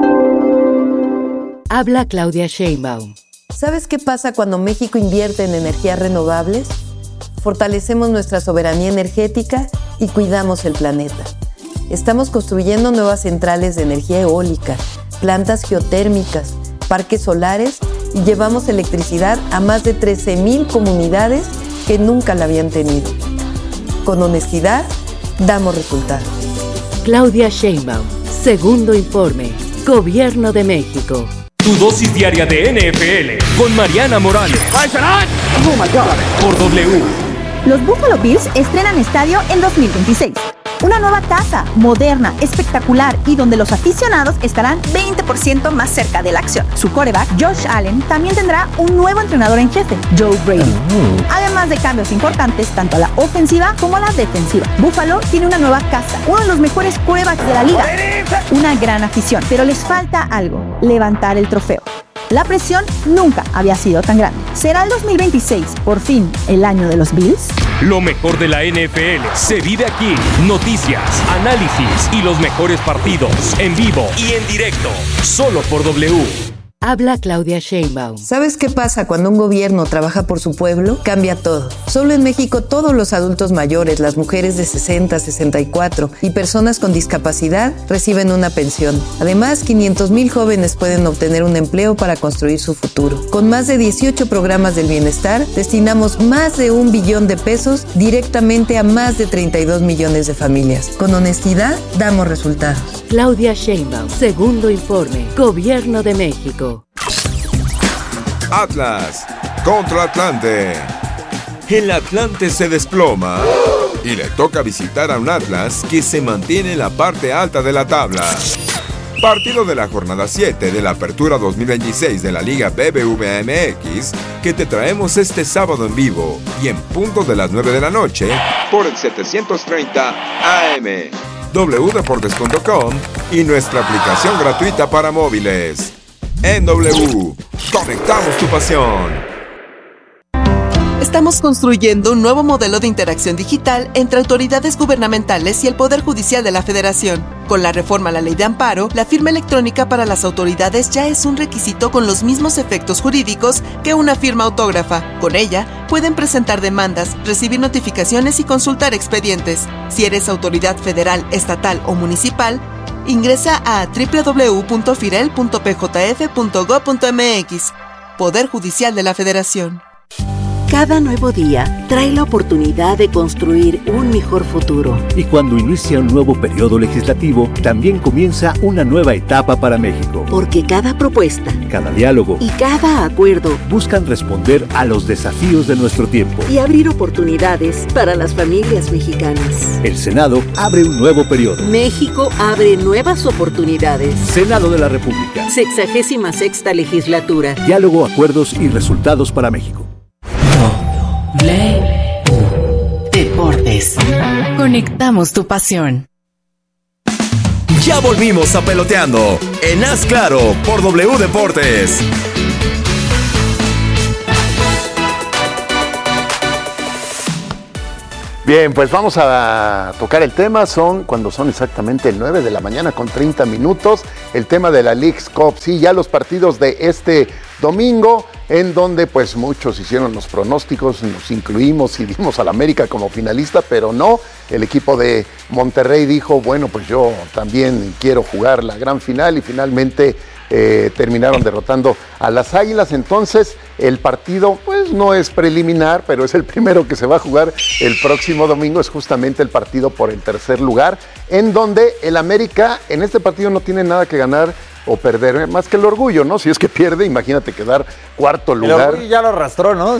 Habla Claudia Sheinbaum. ¿Sabes qué pasa cuando México invierte en energías renovables? Fortalecemos nuestra soberanía energética y cuidamos el planeta. Estamos construyendo nuevas centrales de energía eólica, plantas geotérmicas, parques solares y llevamos electricidad a más de 13,000 comunidades que nunca la habían tenido. Con honestidad, damos resultados. Claudia Sheinbaum, segundo informe, Gobierno de México. Tu dosis diaria de NFL con Mariana Morales. Oh my God. Por W. Los Buffalo Bills estrenan estadio en 2026. Una nueva casa, moderna, espectacular y donde los aficionados estarán 20% más cerca de la acción. Su quarterback, Josh Allen, también tendrá un nuevo entrenador en jefe, Joe Brady. Además de cambios importantes tanto a la ofensiva como a la defensiva. Buffalo tiene una nueva casa, uno de los mejores quarterbacks de la liga. Una gran afición, pero les falta algo, levantar el trofeo. La presión nunca había sido tan grande. ¿Será el 2026, por fin, el año de los Bills? Lo mejor de la NFL se vive aquí. Noticias, análisis y los mejores partidos en vivo y en directo. Solo por W. Habla Claudia Sheinbaum. ¿Sabes qué pasa cuando un gobierno trabaja por su pueblo? Cambia todo. Solo en México todos los adultos mayores, las mujeres de 60, 64 y personas con discapacidad reciben una pensión. Además, 500,000 jóvenes pueden obtener un empleo para construir su futuro. Con más de 18 programas del bienestar, destinamos más de 1 billón de pesos directamente a más de 32 millones de familias. Con honestidad, damos resultados. Claudia Sheinbaum, segundo informe, Gobierno de México. Atlas contra Atlante. El Atlante se desploma y le toca visitar a un Atlas que se mantiene en la parte alta de la tabla. Partido de la jornada 7 de la Apertura 2026 de la Liga BBVA MX que te traemos este sábado en vivo y en punto de las 9 de la noche por el 730 AM, wdeportes.com y nuestra aplicación gratuita para móviles. En W, conectamos tu pasión. Estamos construyendo un nuevo modelo de interacción digital entre autoridades gubernamentales y el Poder Judicial de la Federación. Con la reforma a la Ley de Amparo, la firma electrónica para las autoridades ya es un requisito con los mismos efectos jurídicos que una firma autógrafa. Con ella, pueden presentar demandas, recibir notificaciones y consultar expedientes. Si eres autoridad federal, estatal o municipal, ingresa a www.firel.pjf.gov.mx. Poder Judicial de la Federación. Cada nuevo día trae la oportunidad de construir un mejor futuro. Y cuando inicia un nuevo periodo legislativo, también comienza una nueva etapa para México. Porque cada propuesta, cada diálogo y cada acuerdo buscan responder a los desafíos de nuestro tiempo y abrir oportunidades para las familias mexicanas. El Senado abre un nuevo periodo. México abre nuevas oportunidades. Senado de la República. 66ª legislatura. Diálogo, acuerdos y resultados para México. Deportes. Conectamos tu pasión. Ya volvimos a Peloteando en Haz Claro por W Deportes. Bien, pues vamos a tocar el tema, cuando son exactamente 9 de la mañana con 30 minutos, el tema de la Leagues Cup, sí, ya los partidos de este domingo, en donde pues muchos hicieron los pronósticos, nos incluimos y dimos al América como finalista, pero no, el equipo de Monterrey dijo, bueno, pues yo también quiero jugar la gran final y finalmente terminaron derrotando a las Águilas. Entonces el partido pues no es preliminar, pero es el primero que se va a jugar el próximo domingo, es justamente el partido por el tercer lugar, en donde el América en este partido no tiene nada que ganar o perder, más que el orgullo, ¿no? Si es que pierde, imagínate quedar cuarto lugar. El orgullo ya lo arrastró, ¿no?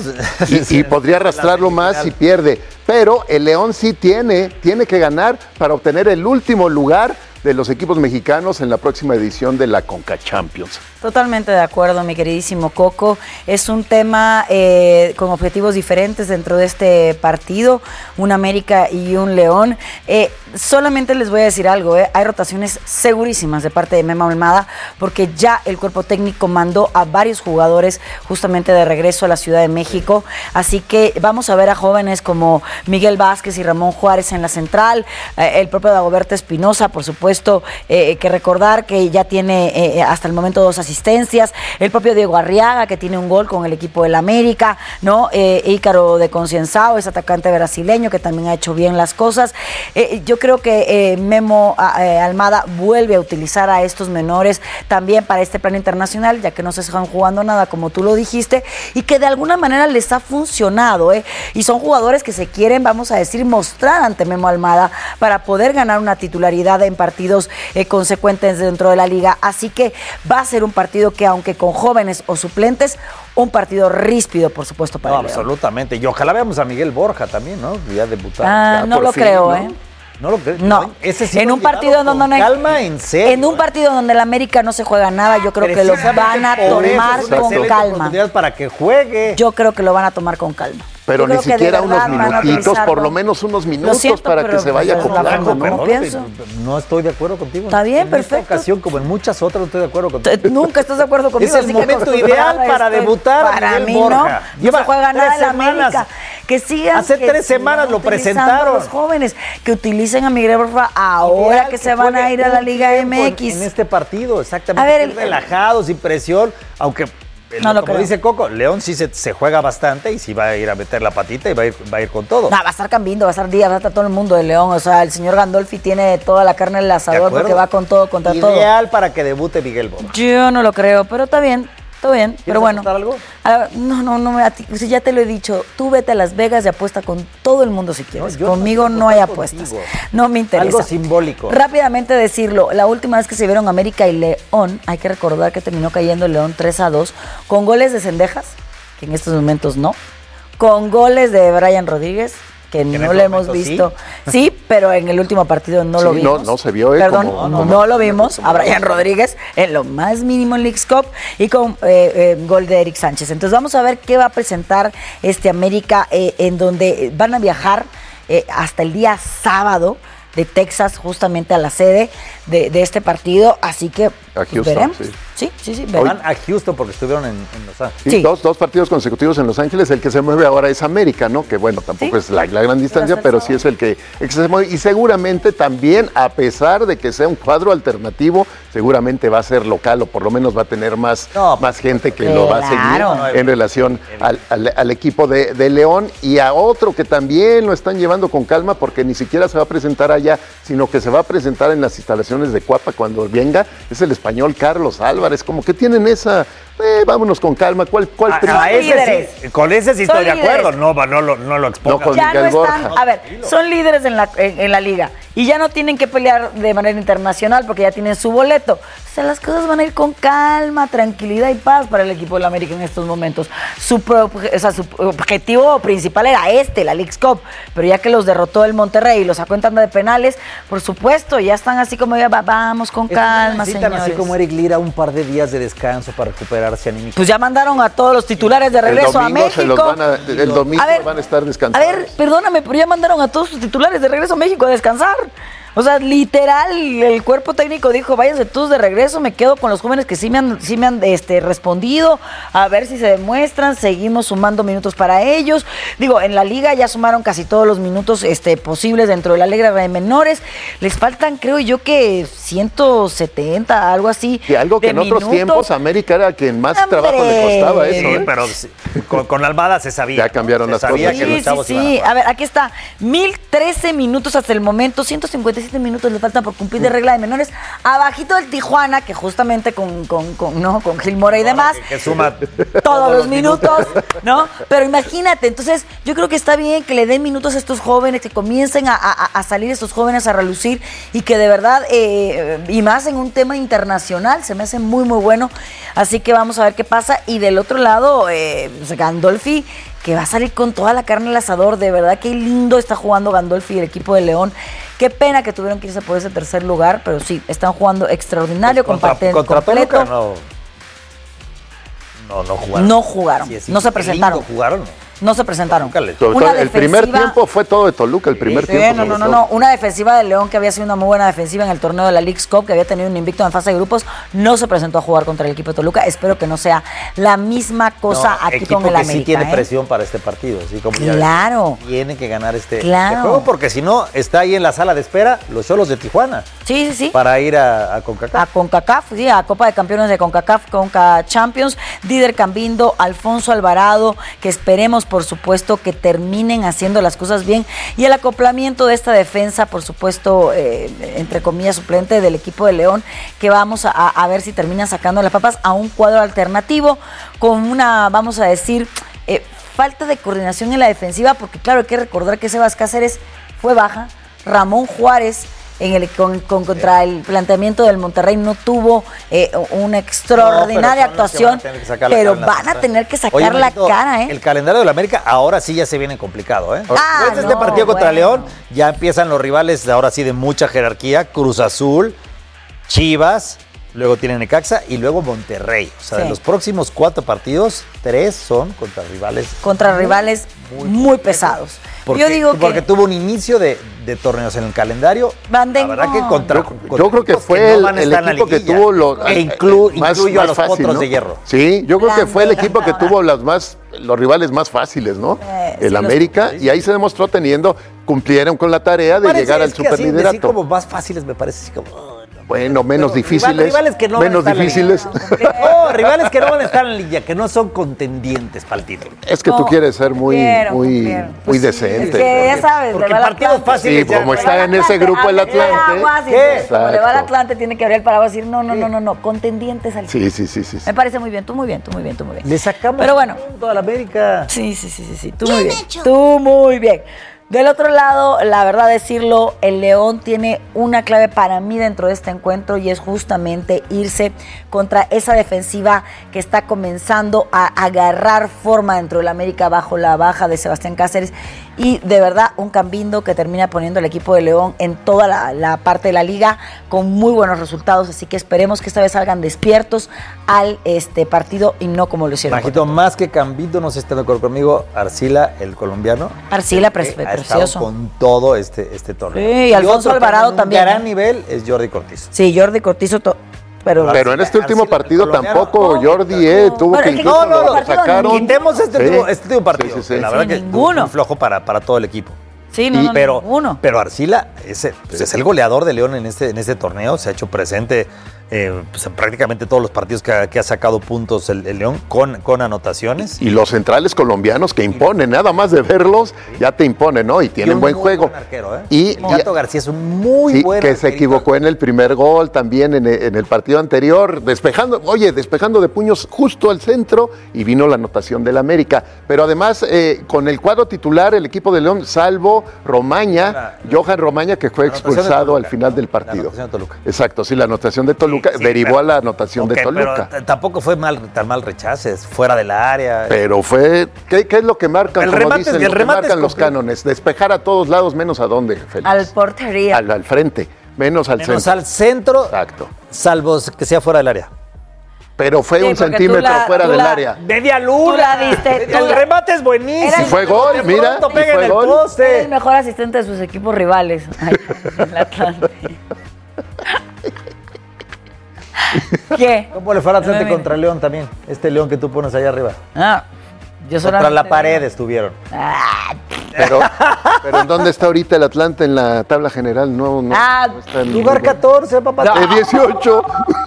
Y podría arrastrarlo más si pierde, pero el León sí tiene que ganar para obtener el último lugar de los equipos mexicanos en la próxima edición de la Conca Champions. Totalmente de acuerdo, mi queridísimo Coco. Es un tema con objetivos diferentes dentro de este partido, un América y un León. Solamente les voy a decir algo, hay rotaciones segurísimas de parte de Memo Almada, porque ya el cuerpo técnico mandó a varios jugadores justamente de regreso a la Ciudad de México, así que vamos a ver a jóvenes como Miguel Vázquez y Ramón Juárez en la central, el propio Dagoberto Espinosa, por supuesto, que recordar que ya tiene hasta el momento 2 asistencias, el propio Diego Arriaga, que tiene un gol con el equipo del América, ¿no? Ícaro de Concienzao, es atacante brasileño que también ha hecho bien las cosas. Yo creo que Memo Almada vuelve a utilizar a estos menores también para este plano internacional, ya que no se están jugando nada, como tú lo dijiste, y que de alguna manera les ha funcionado, y son jugadores que se quieren, vamos a decir, mostrar ante Memo Almada para poder ganar una titularidad en partidos consecuentes dentro de la liga, así que va a ser un partido que, aunque con jóvenes o suplentes, un partido ríspido, por supuesto, para el León. Absolutamente, y ojalá veamos a Miguel Borja también, ¿no? Ya debutar. No lo creo, ¿no? No lo creo. No, ese sí en un partido donde no hay calma, en serio. En un partido donde el América no se juega nada, yo creo que lo van a tomar con calma. Para que juegue. Yo creo que lo van a tomar con calma. Pero ni siquiera unos minutitos, por lo menos unos minutos para que se vaya acoplando, ¿no? No estoy de acuerdo contigo. Está bien, perfecto. En esta ocasión, como en muchas otras, no estoy de acuerdo contigo. Nunca estás de acuerdo conmigo. Es el momento ideal para debutar. Para mí Borja. No se juega nada en América. Que sigan. Hace 3 semanas lo presentaron. Los jóvenes que utilicen a Miguel Borja ahora que se van a ir a la Liga MX. En este partido, exactamente. A ver, relajado, sin presión, aunque... Como dice Coco, León sí se juega bastante y sí va a ir a meter la patita y va a ir con todo. Va a estar Cambindo, va a estar Díaz, va a estar todo el mundo de León. O sea, el señor Gandolfi tiene toda la carne en el asador porque va con todo, contra todo. Ideal para que debute Miguel Borja. Yo no lo creo, pero está bien. Todo bien, pero bueno. Algo? No, ya te lo he dicho. Tú vete a Las Vegas y apuesta con todo el mundo si quieres. Conmigo no hay apuestas. Contigo. No me interesa. Algo simbólico. Rápidamente decirlo, la última vez que se vieron América y León, hay que recordar que terminó cayendo el León 3-2, con goles de Cendejas, que en estos momentos no, con goles de Brian Rodríguez, que no lo hemos visto. Sí, pero en el último partido no lo vimos. No se vio. Perdón, no lo vimos a Brian Rodríguez en lo más mínimo en Leagues Cup y con gol de Eric Sánchez. Entonces vamos a ver qué va a presentar este América, en donde van a viajar hasta el día sábado de Texas justamente a la sede de este partido, así que a Houston, veremos. Sí, van a Houston porque estuvieron en Los Ángeles. Sí, dos partidos consecutivos en Los Ángeles. El que se mueve ahora es América, ¿no? Que bueno, tampoco es la gran distancia, pero sí es el que se mueve. Y seguramente también, a pesar de que sea un cuadro alternativo, seguramente va a ser local o por lo menos va a tener más gente que lo va a seguir en relación al equipo de León, y a otro que también lo están llevando con calma porque ni siquiera se va a presentar allá, sino que se va a presentar en las instalaciones de Cuapa cuando venga, es el español Carlos Álvarez. Como que tienen esa vámonos con calma. ¿Cuál con ese sí estoy de acuerdo. No lo expongan. Ya no están, a ver, son líderes en la liga y ya no tienen que pelear de manera internacional porque ya tienen su boleto. O sea, las cosas van a ir con calma, tranquilidad y paz para el equipo del América en estos momentos. Su objetivo principal era la Leagues Cup, pero ya que los derrotó el Monterrey y los sacó en tanda de penales, por supuesto, ya están así como ya vamos con calma, señores. Así como Eric Lira, un par de días de descanso para recuperarse anímicamente. Pues ya mandaron a todos los titulares de regreso a México. El domingo van a estar descansando. A ver, perdóname, pero ya mandaron a todos sus titulares de regreso a México a descansar. O sea, literal, el cuerpo técnico dijo, váyanse todos de regreso, me quedo con los jóvenes que sí me han respondido, a ver si se demuestran, seguimos sumando minutos para ellos. Digo, en la liga ya sumaron casi todos los minutos posibles dentro de la liga de menores. Les faltan, creo yo, que 170, algo así. Y algo que en otros tiempos América era quien más trabajo le costaba eso. Sí, pero con Almada se sabía. Ya cambiaron las cosas. Que los chavos sí. A ver, aquí está, 1013 minutos hasta el momento, 157 minutos le faltan por cumplir de regla de menores, abajito del Tijuana, que justamente con Gil Mora y demás, que suma todos los minutos, ¿no? Pero imagínate, entonces yo creo que está bien que le den minutos a estos jóvenes, que comiencen a salir estos jóvenes a relucir y que de verdad, y más en un tema internacional, se me hace muy, muy bueno. Así que vamos a ver qué pasa. Y del otro lado, Gandolfi, que va a salir con toda la carne al asador. De verdad, qué lindo está jugando Gandolfi y el equipo de León. Qué pena que tuvieron que irse por ese tercer lugar, pero sí, están jugando extraordinario, pues contra completo. Toluca, no jugaron. No jugaron, no se presentaron. No se presentaron. El primer tiempo fue todo de Toluca, el primer tiempo. No. Una defensiva de León que había sido una muy buena defensiva en el torneo de la Leagues Cup, que había tenido un invicto en fase de grupos, no se presentó a jugar contra el equipo de Toluca. Espero que no sea la misma cosa aquí con el América. Sí tiene presión para este partido. Así como claro. Tiene que ganar este juego, porque si no, está ahí en la sala de espera los Xolos de Tijuana. Sí. Para ir a CONCACAF. A CONCACAF, sí, a Copa de Campeones de CONCACAF, Conca Champions. Díder Cambindo, Alfonso Alvarado, que esperemos, por supuesto, que terminen haciendo las cosas bien, y el acoplamiento de esta defensa, por supuesto, entre comillas, suplente del equipo de León, que vamos a ver si terminan sacando las papas a un cuadro alternativo con una, vamos a decir, falta de coordinación en la defensiva, porque claro, hay que recordar que Sebas Cáceres fue baja, Ramón Juárez contra el planteamiento del Monterrey no tuvo una extraordinaria actuación, pero van a tener que sacar la cara. El calendario de la América ahora sí ya se viene complicado. Después de este partido contra León ya empiezan los rivales ahora sí de mucha jerarquía: Cruz Azul, Chivas, luego tienen Necaxa y luego Monterrey. O sea, de los próximos 4 partidos, 3 son contra rivales muy pesados. Porque tuvo un inicio de torneos en el calendario. La verdad que yo creo que fue el equipo que tuvo incluyo a los Potros de Hierro. Sí, yo creo que fue el equipo que tuvo los rivales más fáciles, ¿no? El América, y ahí se demostró cumplieron con la tarea de llegar al superliderato. Así como más fáciles me parece así como... Bueno, menos difíciles. Rivales que no menos difíciles. Rivales que no van a estar en línea, que no son contendientes para el título. Es que tú quieres ser muy decente. Es que ya sabes, porque partidos fáciles. Sí, como está en ese grupo el Atlante. Como le va al Atlante, tiene que abrir el paraguas y decir, no, contendientes al Sí. Me parece muy bien, tú muy bien. Le sacamos pero bueno, toda la América. Sí, tú muy bien. Del otro lado, la verdad decirlo, el León tiene una clave para mí dentro de este encuentro, y es justamente irse contra esa defensiva que está comenzando a agarrar forma dentro del América bajo la baja de Sebastián Cáceres, y de verdad un Cambindo que termina poniendo al equipo de León en toda la parte de la liga con muy buenos resultados, así que esperemos que esta vez salgan despiertos al partido y no como lo hicieron. Majito, más que Cambindo, no sé si está de acuerdo conmigo, Arcila, el colombiano. Arcila, precioso. Con todo este torneo. Sí, y Alfonso Alvarado también. Un gran nivel es Jordi Cortizo. Sí, Jordi Cortizo. Pero en este último partido tampoco Jordi tuvo que incluso lo sacaron. Quitemos este último partido. La verdad que ninguno. Muy flojo para todo el equipo. Sí, ninguno. Pero Arcila es el goleador de León en este torneo. Se ha hecho presente pues, prácticamente todos los partidos que ha sacado puntos el León con anotaciones. Y los centrales colombianos que imponen, nada más de verlos, ya te imponen, ¿no? Y tienen buen juego. Buen arquero, ¿eh? Y Gato García es un muy buen que arquerito. se equivocó en el primer gol, también en el partido anterior, despejando de puños justo al centro, y vino la anotación del América. Pero además, con el cuadro titular, el equipo de León, salvo Romaña, Johan Romaña, que fue expulsado al final del partido. La anotación de Toluca. Exacto, sí, la anotación de Toluca derivó a la anotación de Toluca. Pero tampoco fue tan mal rechaces, fuera del área. Pero fue, ¿qué es lo que marcan? El remate marcan los cánones, despejar a todos lados, menos a dónde, Félix. Al portería. Al frente, menos al centro. Menos al centro, exacto. Salvo que sea fuera del área. Pero fue un centímetro fuera del área. Media luna. Tú la diste. El remate es buenísimo. Y fue gol, mira. Y pega en el poste. Era el mejor asistente de sus equipos rivales. Ay, el Atlante. ¿Qué? ¿Cómo le fue al Atlante contra León también? Este León que tú pones allá arriba. Yo contra la pared estuvieron. Pero ¿en dónde está ahorita el Atlante en la tabla general? No está en lugar 14, papá. 18.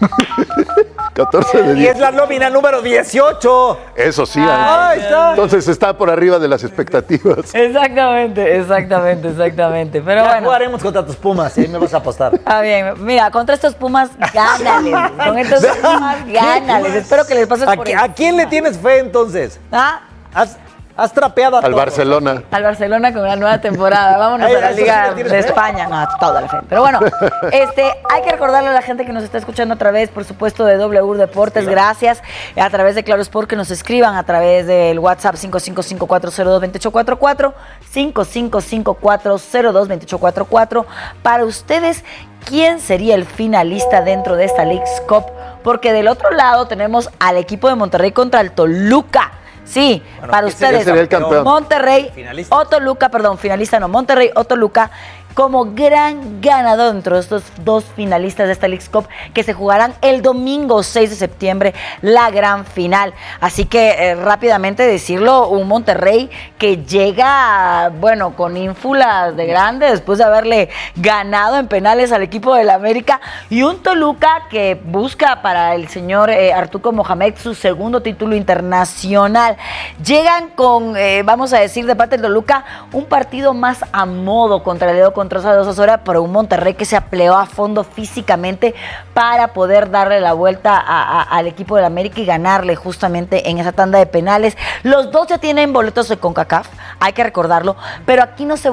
14 de 10. Y es la nómina número 18. Eso sí. Ahí está. Entonces está por arriba de las expectativas. Exactamente. Pero ya bueno. Jugaremos contra tus Pumas y ahí me vas a apostar. Está bien. Mira, contra estos Pumas, gánales. Con estos Pumas, gánales. Espero que les pases por ¿A quién le tienes fe entonces? Has trapeado a al todos. Barcelona. Al Barcelona con la nueva temporada. Vámonos a la Liga de España. No, toda la fe. Pero bueno, hay que recordarle a la gente que nos está escuchando a través, por supuesto, de W Deportes. Gracias. A través de Claro Sport, que nos escriban a través del WhatsApp 5554022844. 5554022844. Para ustedes, ¿quién sería el finalista dentro de esta Leagues Cup? Porque del otro lado tenemos al equipo de Monterrey contra el Toluca. Sí, bueno, para ustedes, sería el campeón? Monterrey o Toluca, finalista no, Monterrey o Toluca como gran ganador dentro de estos dos finalistas de esta Leagues Cup que se jugarán el domingo 6 de septiembre, la gran final. Así que rápidamente decirlo, un Monterrey que llega, con ínfulas de grande después de haberle ganado en penales al equipo del América, y un Toluca que busca para el señor Arturo Mohamed su segundo título internacional. Llegan con, vamos a decir, de parte del Toluca, un partido más a modo contra el León contra Osasuna, pero un Monterrey que se apleó a fondo físicamente para poder darle la vuelta al equipo del América y ganarle justamente en esa tanda de penales. Los dos ya tienen boletos de CONCACAF, hay que recordarlo, pero aquí no se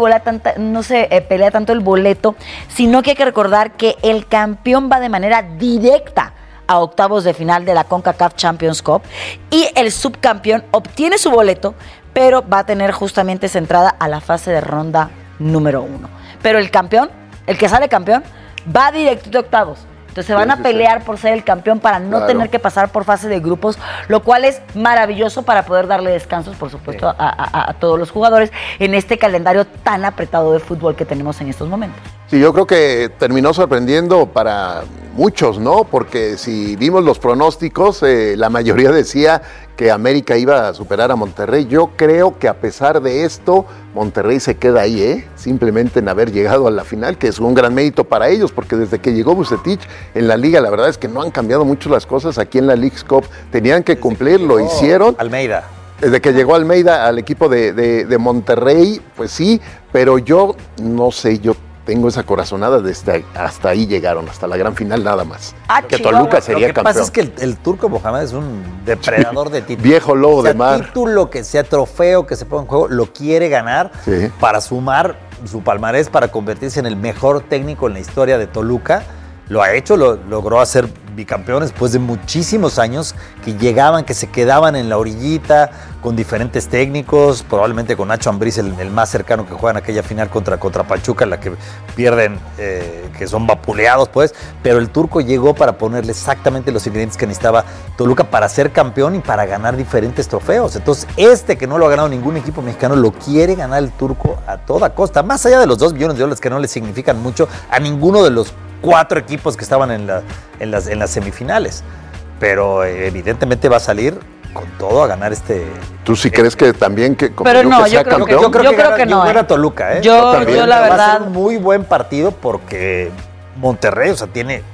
pelea tanto el boleto, sino que hay que recordar que el campeón va de manera directa a octavos de final de la CONCACAF Champions Cup y el subcampeón obtiene su boleto, pero va a tener justamente esa entrada a la fase de ronda número 1. Pero el campeón, el que sale campeón, va directo a octavos. Entonces se van a pelear por ser el campeón para no tener que pasar por fase de grupos, lo cual es maravilloso para poder darle descansos, por supuesto, a todos los jugadores en este calendario tan apretado de fútbol que tenemos en estos momentos. Sí, yo creo que terminó sorprendiendo para muchos, ¿no? Porque si vimos los pronósticos, la mayoría decía que América iba a superar a Monterrey. Yo creo que a pesar de esto, Monterrey se queda ahí, simplemente en haber llegado a la final, que es un gran mérito para ellos, porque desde que llegó Vucetich en la liga, la verdad es que no han cambiado mucho las cosas aquí en la Leagues Cup. Tenían que cumplir, lo hicieron. Almeida. Desde que llegó Almeida al equipo de Monterrey, pues sí, pero yo no sé, yo tengo esa corazonada desde hasta ahí llegaron, hasta la gran final nada más. Que Toluca sería campeón. Lo que pasa es que el Turco Mohamed es un depredador de títulos. Viejo lobo de mar. Título, que sea trofeo, que se ponga en juego, lo quiere ganar para sumar su palmarés, para convertirse en el mejor técnico en la historia de Toluca. Lo ha hecho, logró hacer bicampeón después de muchísimos años que llegaban, que se quedaban en la orillita con diferentes técnicos, probablemente con Nacho Ambriz, el más cercano, que juegan aquella final contra Pachuca, en la que pierden, que son vapuleados, pues, pero el Turco llegó para ponerle exactamente los ingredientes que necesitaba Toluca para ser campeón y para ganar diferentes trofeos. Entonces, que no lo ha ganado ningún equipo mexicano, lo quiere ganar el Turco a toda costa, más allá de los 2 millones de dólares que no le significan mucho a ninguno de los 4 equipos que estaban en las semifinales, pero evidentemente va a salir con todo a ganar ¿Tú sí crees que también que como pero no, yo creo campeón? yo creo que no. Era Toluca, Yo la verdad va a ser un muy buen partido porque Monterrey, tiene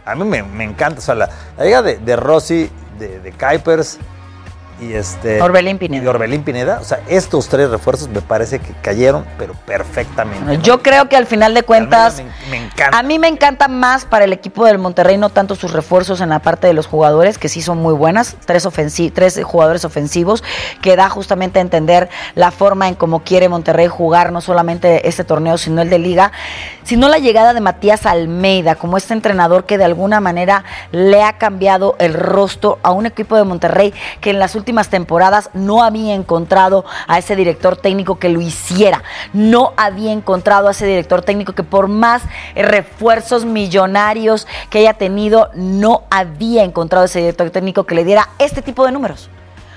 A mí me encanta, o sea, la llegada de Rossi, de Kuipers y Orbelín Pineda. Y Orbelín Pineda, o sea, estos 3 refuerzos me parece que cayeron, pero perfectamente. Yo creo que al final de cuentas, me encanta. A mí me encanta más para el equipo del Monterrey, no tanto sus refuerzos en la parte de los jugadores, que sí son muy buenas, 3 jugadores ofensivos, que da justamente a entender la forma en cómo quiere Monterrey jugar, no solamente este torneo, sino el de Liga, sino la llegada de Matías Almeida, como este entrenador que de alguna manera le ha cambiado el rostro a un equipo de Monterrey que en las últimas temporadas no había encontrado a ese director técnico que lo hiciera, no había encontrado a ese director técnico que por más refuerzos millonarios que haya tenido, no había encontrado ese director técnico que le diera este tipo de números.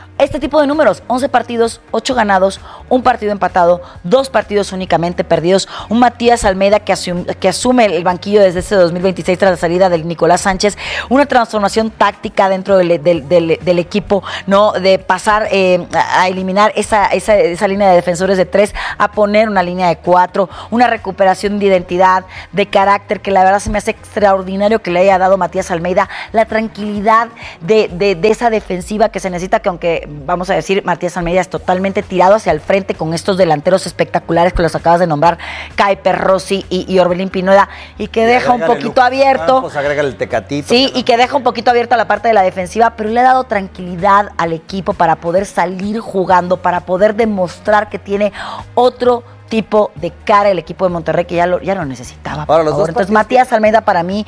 11 partidos, 8 ganados, 1 partido empatado, 2 partidos únicamente perdidos. Un Matías Almeida que asume el banquillo desde este 2026 tras la salida del Nicolás Sánchez. Una transformación táctica dentro del equipo, ¿no? De pasar a eliminar esa línea de defensores de 3 a poner una línea de 4. Una recuperación de identidad, de carácter, que la verdad se me hace extraordinario que le haya dado Matías Almeida. La tranquilidad de esa defensiva que se necesita, que aunque vamos a decir, Matías Almeida es totalmente tirado hacia el frente con estos delanteros espectaculares que los acabas de nombrar, Kuipers, Rossi y Orbelín Pineda, y que deja un poquito abierto. Campos, agrega el Tecatito. Sí, y que deja un poquito abierta la parte de la defensiva, pero le ha dado tranquilidad al equipo para poder salir jugando, para poder demostrar que tiene otro tipo de cara el equipo de Monterrey, que ya lo necesitaba. Entonces, Matías Almeida para mí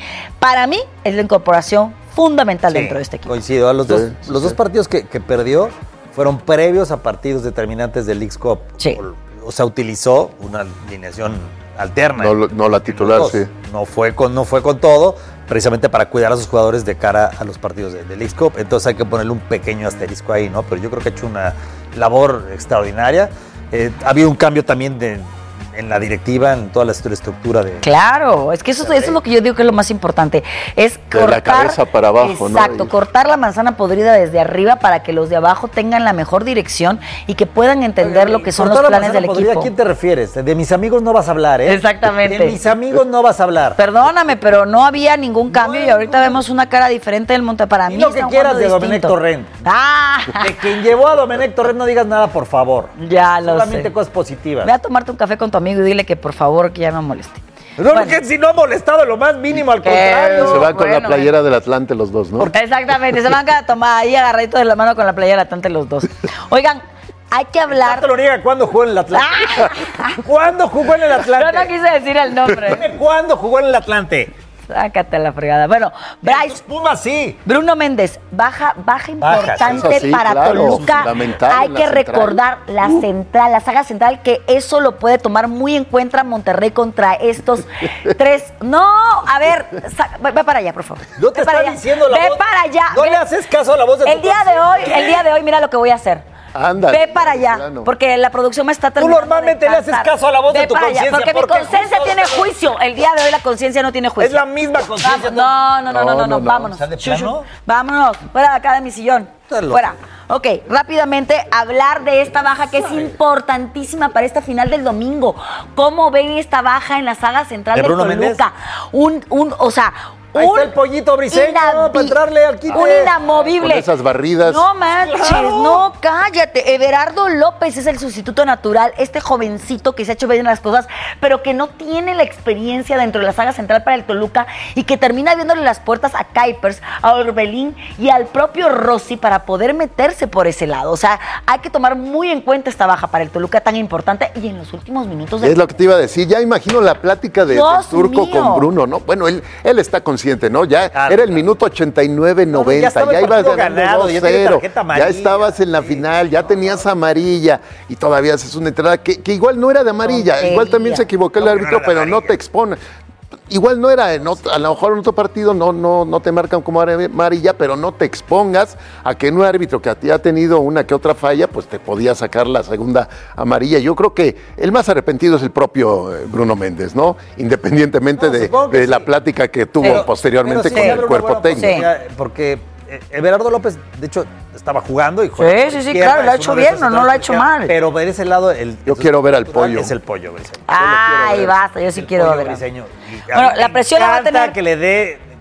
es la incorporación fundamental dentro de este equipo. Coincido, los dos partidos que perdió fueron previos a partidos determinantes del Leagues Cup. Sí. O sea, utilizó una alineación alterna. No la titular, sí. No fue con todo, precisamente para cuidar a sus jugadores de cara a los partidos de Leagues Cup. Entonces hay que ponerle un pequeño asterisco ahí, ¿no? Pero yo creo que ha hecho una labor extraordinaria. Ha habido un cambio también en la directiva, en toda la estructura de... Claro, es que eso es lo que yo digo que es lo más importante, es cortar... De la cabeza para abajo, ¿no? Exacto, cortar la manzana podrida desde arriba para que los de abajo tengan la mejor dirección y que puedan entender lo que son los planes del equipo. ¿A quién te refieres? De mis amigos no vas a hablar, ¿eh? Exactamente. De mis amigos no vas a hablar. Perdóname, pero no había ningún cambio y ahorita vemos una cara diferente del Monte. Para mí lo que quieras de Domenech Torrent. De quien llevó a Domenech Torrent no digas nada, por favor. Ya lo sé. Solamente cosas positivas. Ve a tomarte un café con tu amigo y dile que por favor que ya no moleste. No, bueno. Que si no ha molestado lo más mínimo, al contrario. Se van con la playera del Atlante los dos, ¿no? Exactamente, se van a tomar ahí agarraditos de la mano con la playera del Atlante los dos. Oigan, hay que hablar... No te lo niega, ¿cuándo jugó en el Atlante? ¿Cuándo jugó en el Atlante? Yo no quise decir el nombre. Dime cuándo jugó en el Atlante. Sácate la fregada. Bueno, Bryce. Pumas sí. Bruno Méndez, baja importante sí, para claro, Toluca. Hay que recordar la central, la saga central, que eso lo puede tomar muy en cuenta Monterrey contra estos 3. No, a ver, ve para allá, por favor. No te está diciendo la voz. Ve para allá. No le haces caso a la voz de tu el día de hoy, mira lo que voy a hacer. Ándale, ve para allá, plano. Porque la producción me está terminando. Tú normalmente le haces caso a la voz de tu conciencia. Porque mi conciencia tiene juicio. El día de hoy la conciencia no tiene juicio. Es la misma conciencia. No, vámonos. Vámonos, fuera de acá de mi sillón. Fuera. Ok, rápidamente hablar de esta baja que es importantísima para esta final del domingo. ¿Cómo ven esta baja en la saga central de Toluca? Ahí está el pollito Briseño para entrarle al quite. Un inamovible. Con esas barridas. No manches, no, cállate. Everardo López es el sustituto natural, este jovencito que se ha hecho bien las cosas, pero que no tiene la experiencia dentro de la saga central para el Toluca y que termina abriéndole las puertas a Kuipers, a Orbelín y al propio Rossi para poder meterse por ese lado. O sea, hay que tomar muy en cuenta esta baja para el Toluca tan importante y en los últimos minutos. Es lo que te iba a decir. Ya imagino la plática del Turco con Bruno, ¿no? Bueno, él está consciente, ¿no? Ya era el minuto 89-90, ya ibas ganando 2-0, ya estabas en la final, ya tenías amarilla y todavía haces una entrada que igual no era de amarilla, igual también se equivocó el árbitro, pero no te expone. Igual no era, a lo mejor en otro partido no te marcan como amarilla, pero no te expongas a que un árbitro que a ti ha tenido una que otra falla, pues te podía sacar la segunda amarilla. Yo creo que el más arrepentido es el propio Bruno Méndez, ¿no? Independientemente de la plática que tuvo posteriormente con el cuerpo técnico. Porque Everardo López, de hecho, estaba jugando y sí, claro, lo ha hecho bien, no lo ha hecho mal. Pero de ese lado, yo quiero ver al pollo. Es el pollo Briseño. Ay, basta, yo sí quiero ver. Briseño. Bueno, la presión la va a tener. Que le dé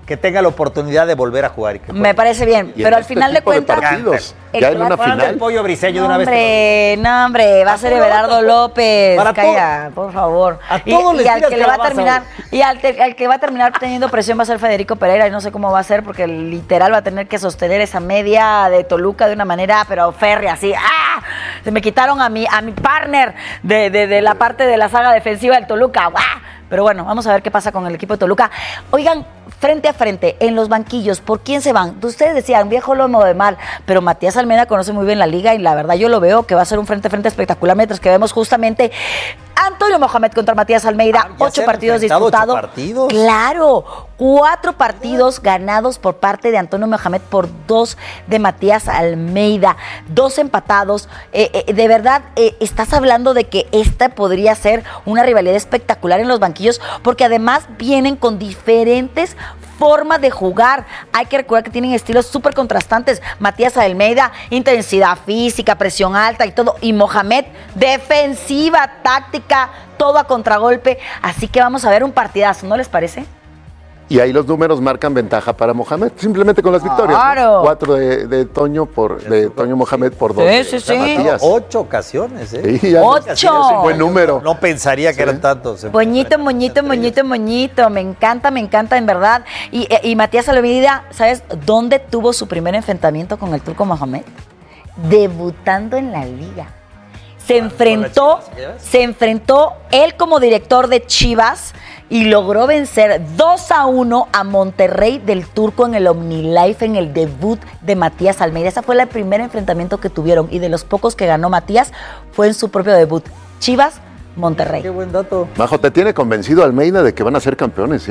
que tenga la oportunidad de volver a jugar. Me parece bien, pero al final de cuentas... Ya en una final. El pollo Briseño de una vez. No, hombre, va a ser Everardo López. Calla, por favor. Y al que le va a terminar, y al que va a terminar teniendo presión va a ser Federico Pereira, y no sé cómo va a ser, porque literal va a tener que sostener esa media de Toluca de una manera, pero férrea, así. ¡Ah! Se me quitaron a mi partner de la parte de la saga defensiva del Toluca. ¡Ah! Pero bueno, vamos a ver qué pasa con el equipo de Toluca. Oigan, frente a frente, en los banquillos, ¿por quién se van? Ustedes decían, viejo lomo de mal, pero Matías Almeida conoce muy bien la liga y la verdad yo lo veo que va a ser un frente a frente espectacular, mientras que vemos justamente Antonio Mohamed contra Matías Almeida, 8 partidos disputados. 8 partidos. Claro, 4 partidos ganados por parte de Antonio Mohamed por 2 de Matías Almeida, 2 empatados. De verdad, estás hablando de que esta podría ser una rivalidad espectacular en los banquillos, porque además vienen con diferentes formas de jugar. Hay que recordar que tienen estilos súper contrastantes. Matías Almeida, intensidad física, presión alta y todo. Y Mohamed, defensiva, táctica, todo a contragolpe. Así que vamos a ver un partidazo, ¿no les parece? Y ahí los números marcan ventaja para Mohamed, simplemente con las victorias. Claro. ¿No? 4 de Toño Mohamed por 2 sí. Matías. 8 ocasiones, Sí, 8. Es un buen número. No pensaría que eran tantos. Moñito. Me encanta, en verdad. Y Matías Almeida, ¿sabes dónde tuvo su primer enfrentamiento con el turco Mohamed? Debutando en la liga. Se enfrentó él como director de Chivas y logró vencer 2-1 a Monterrey del turco en el OmniLife en el debut de Matías Almeida. Ese fue el primer enfrentamiento que tuvieron y de los pocos que ganó Matías fue en su propio debut. Chivas, Monterrey. Qué buen dato. Majo, te tiene convencido Almeida de que van a ser campeones, ¿eh?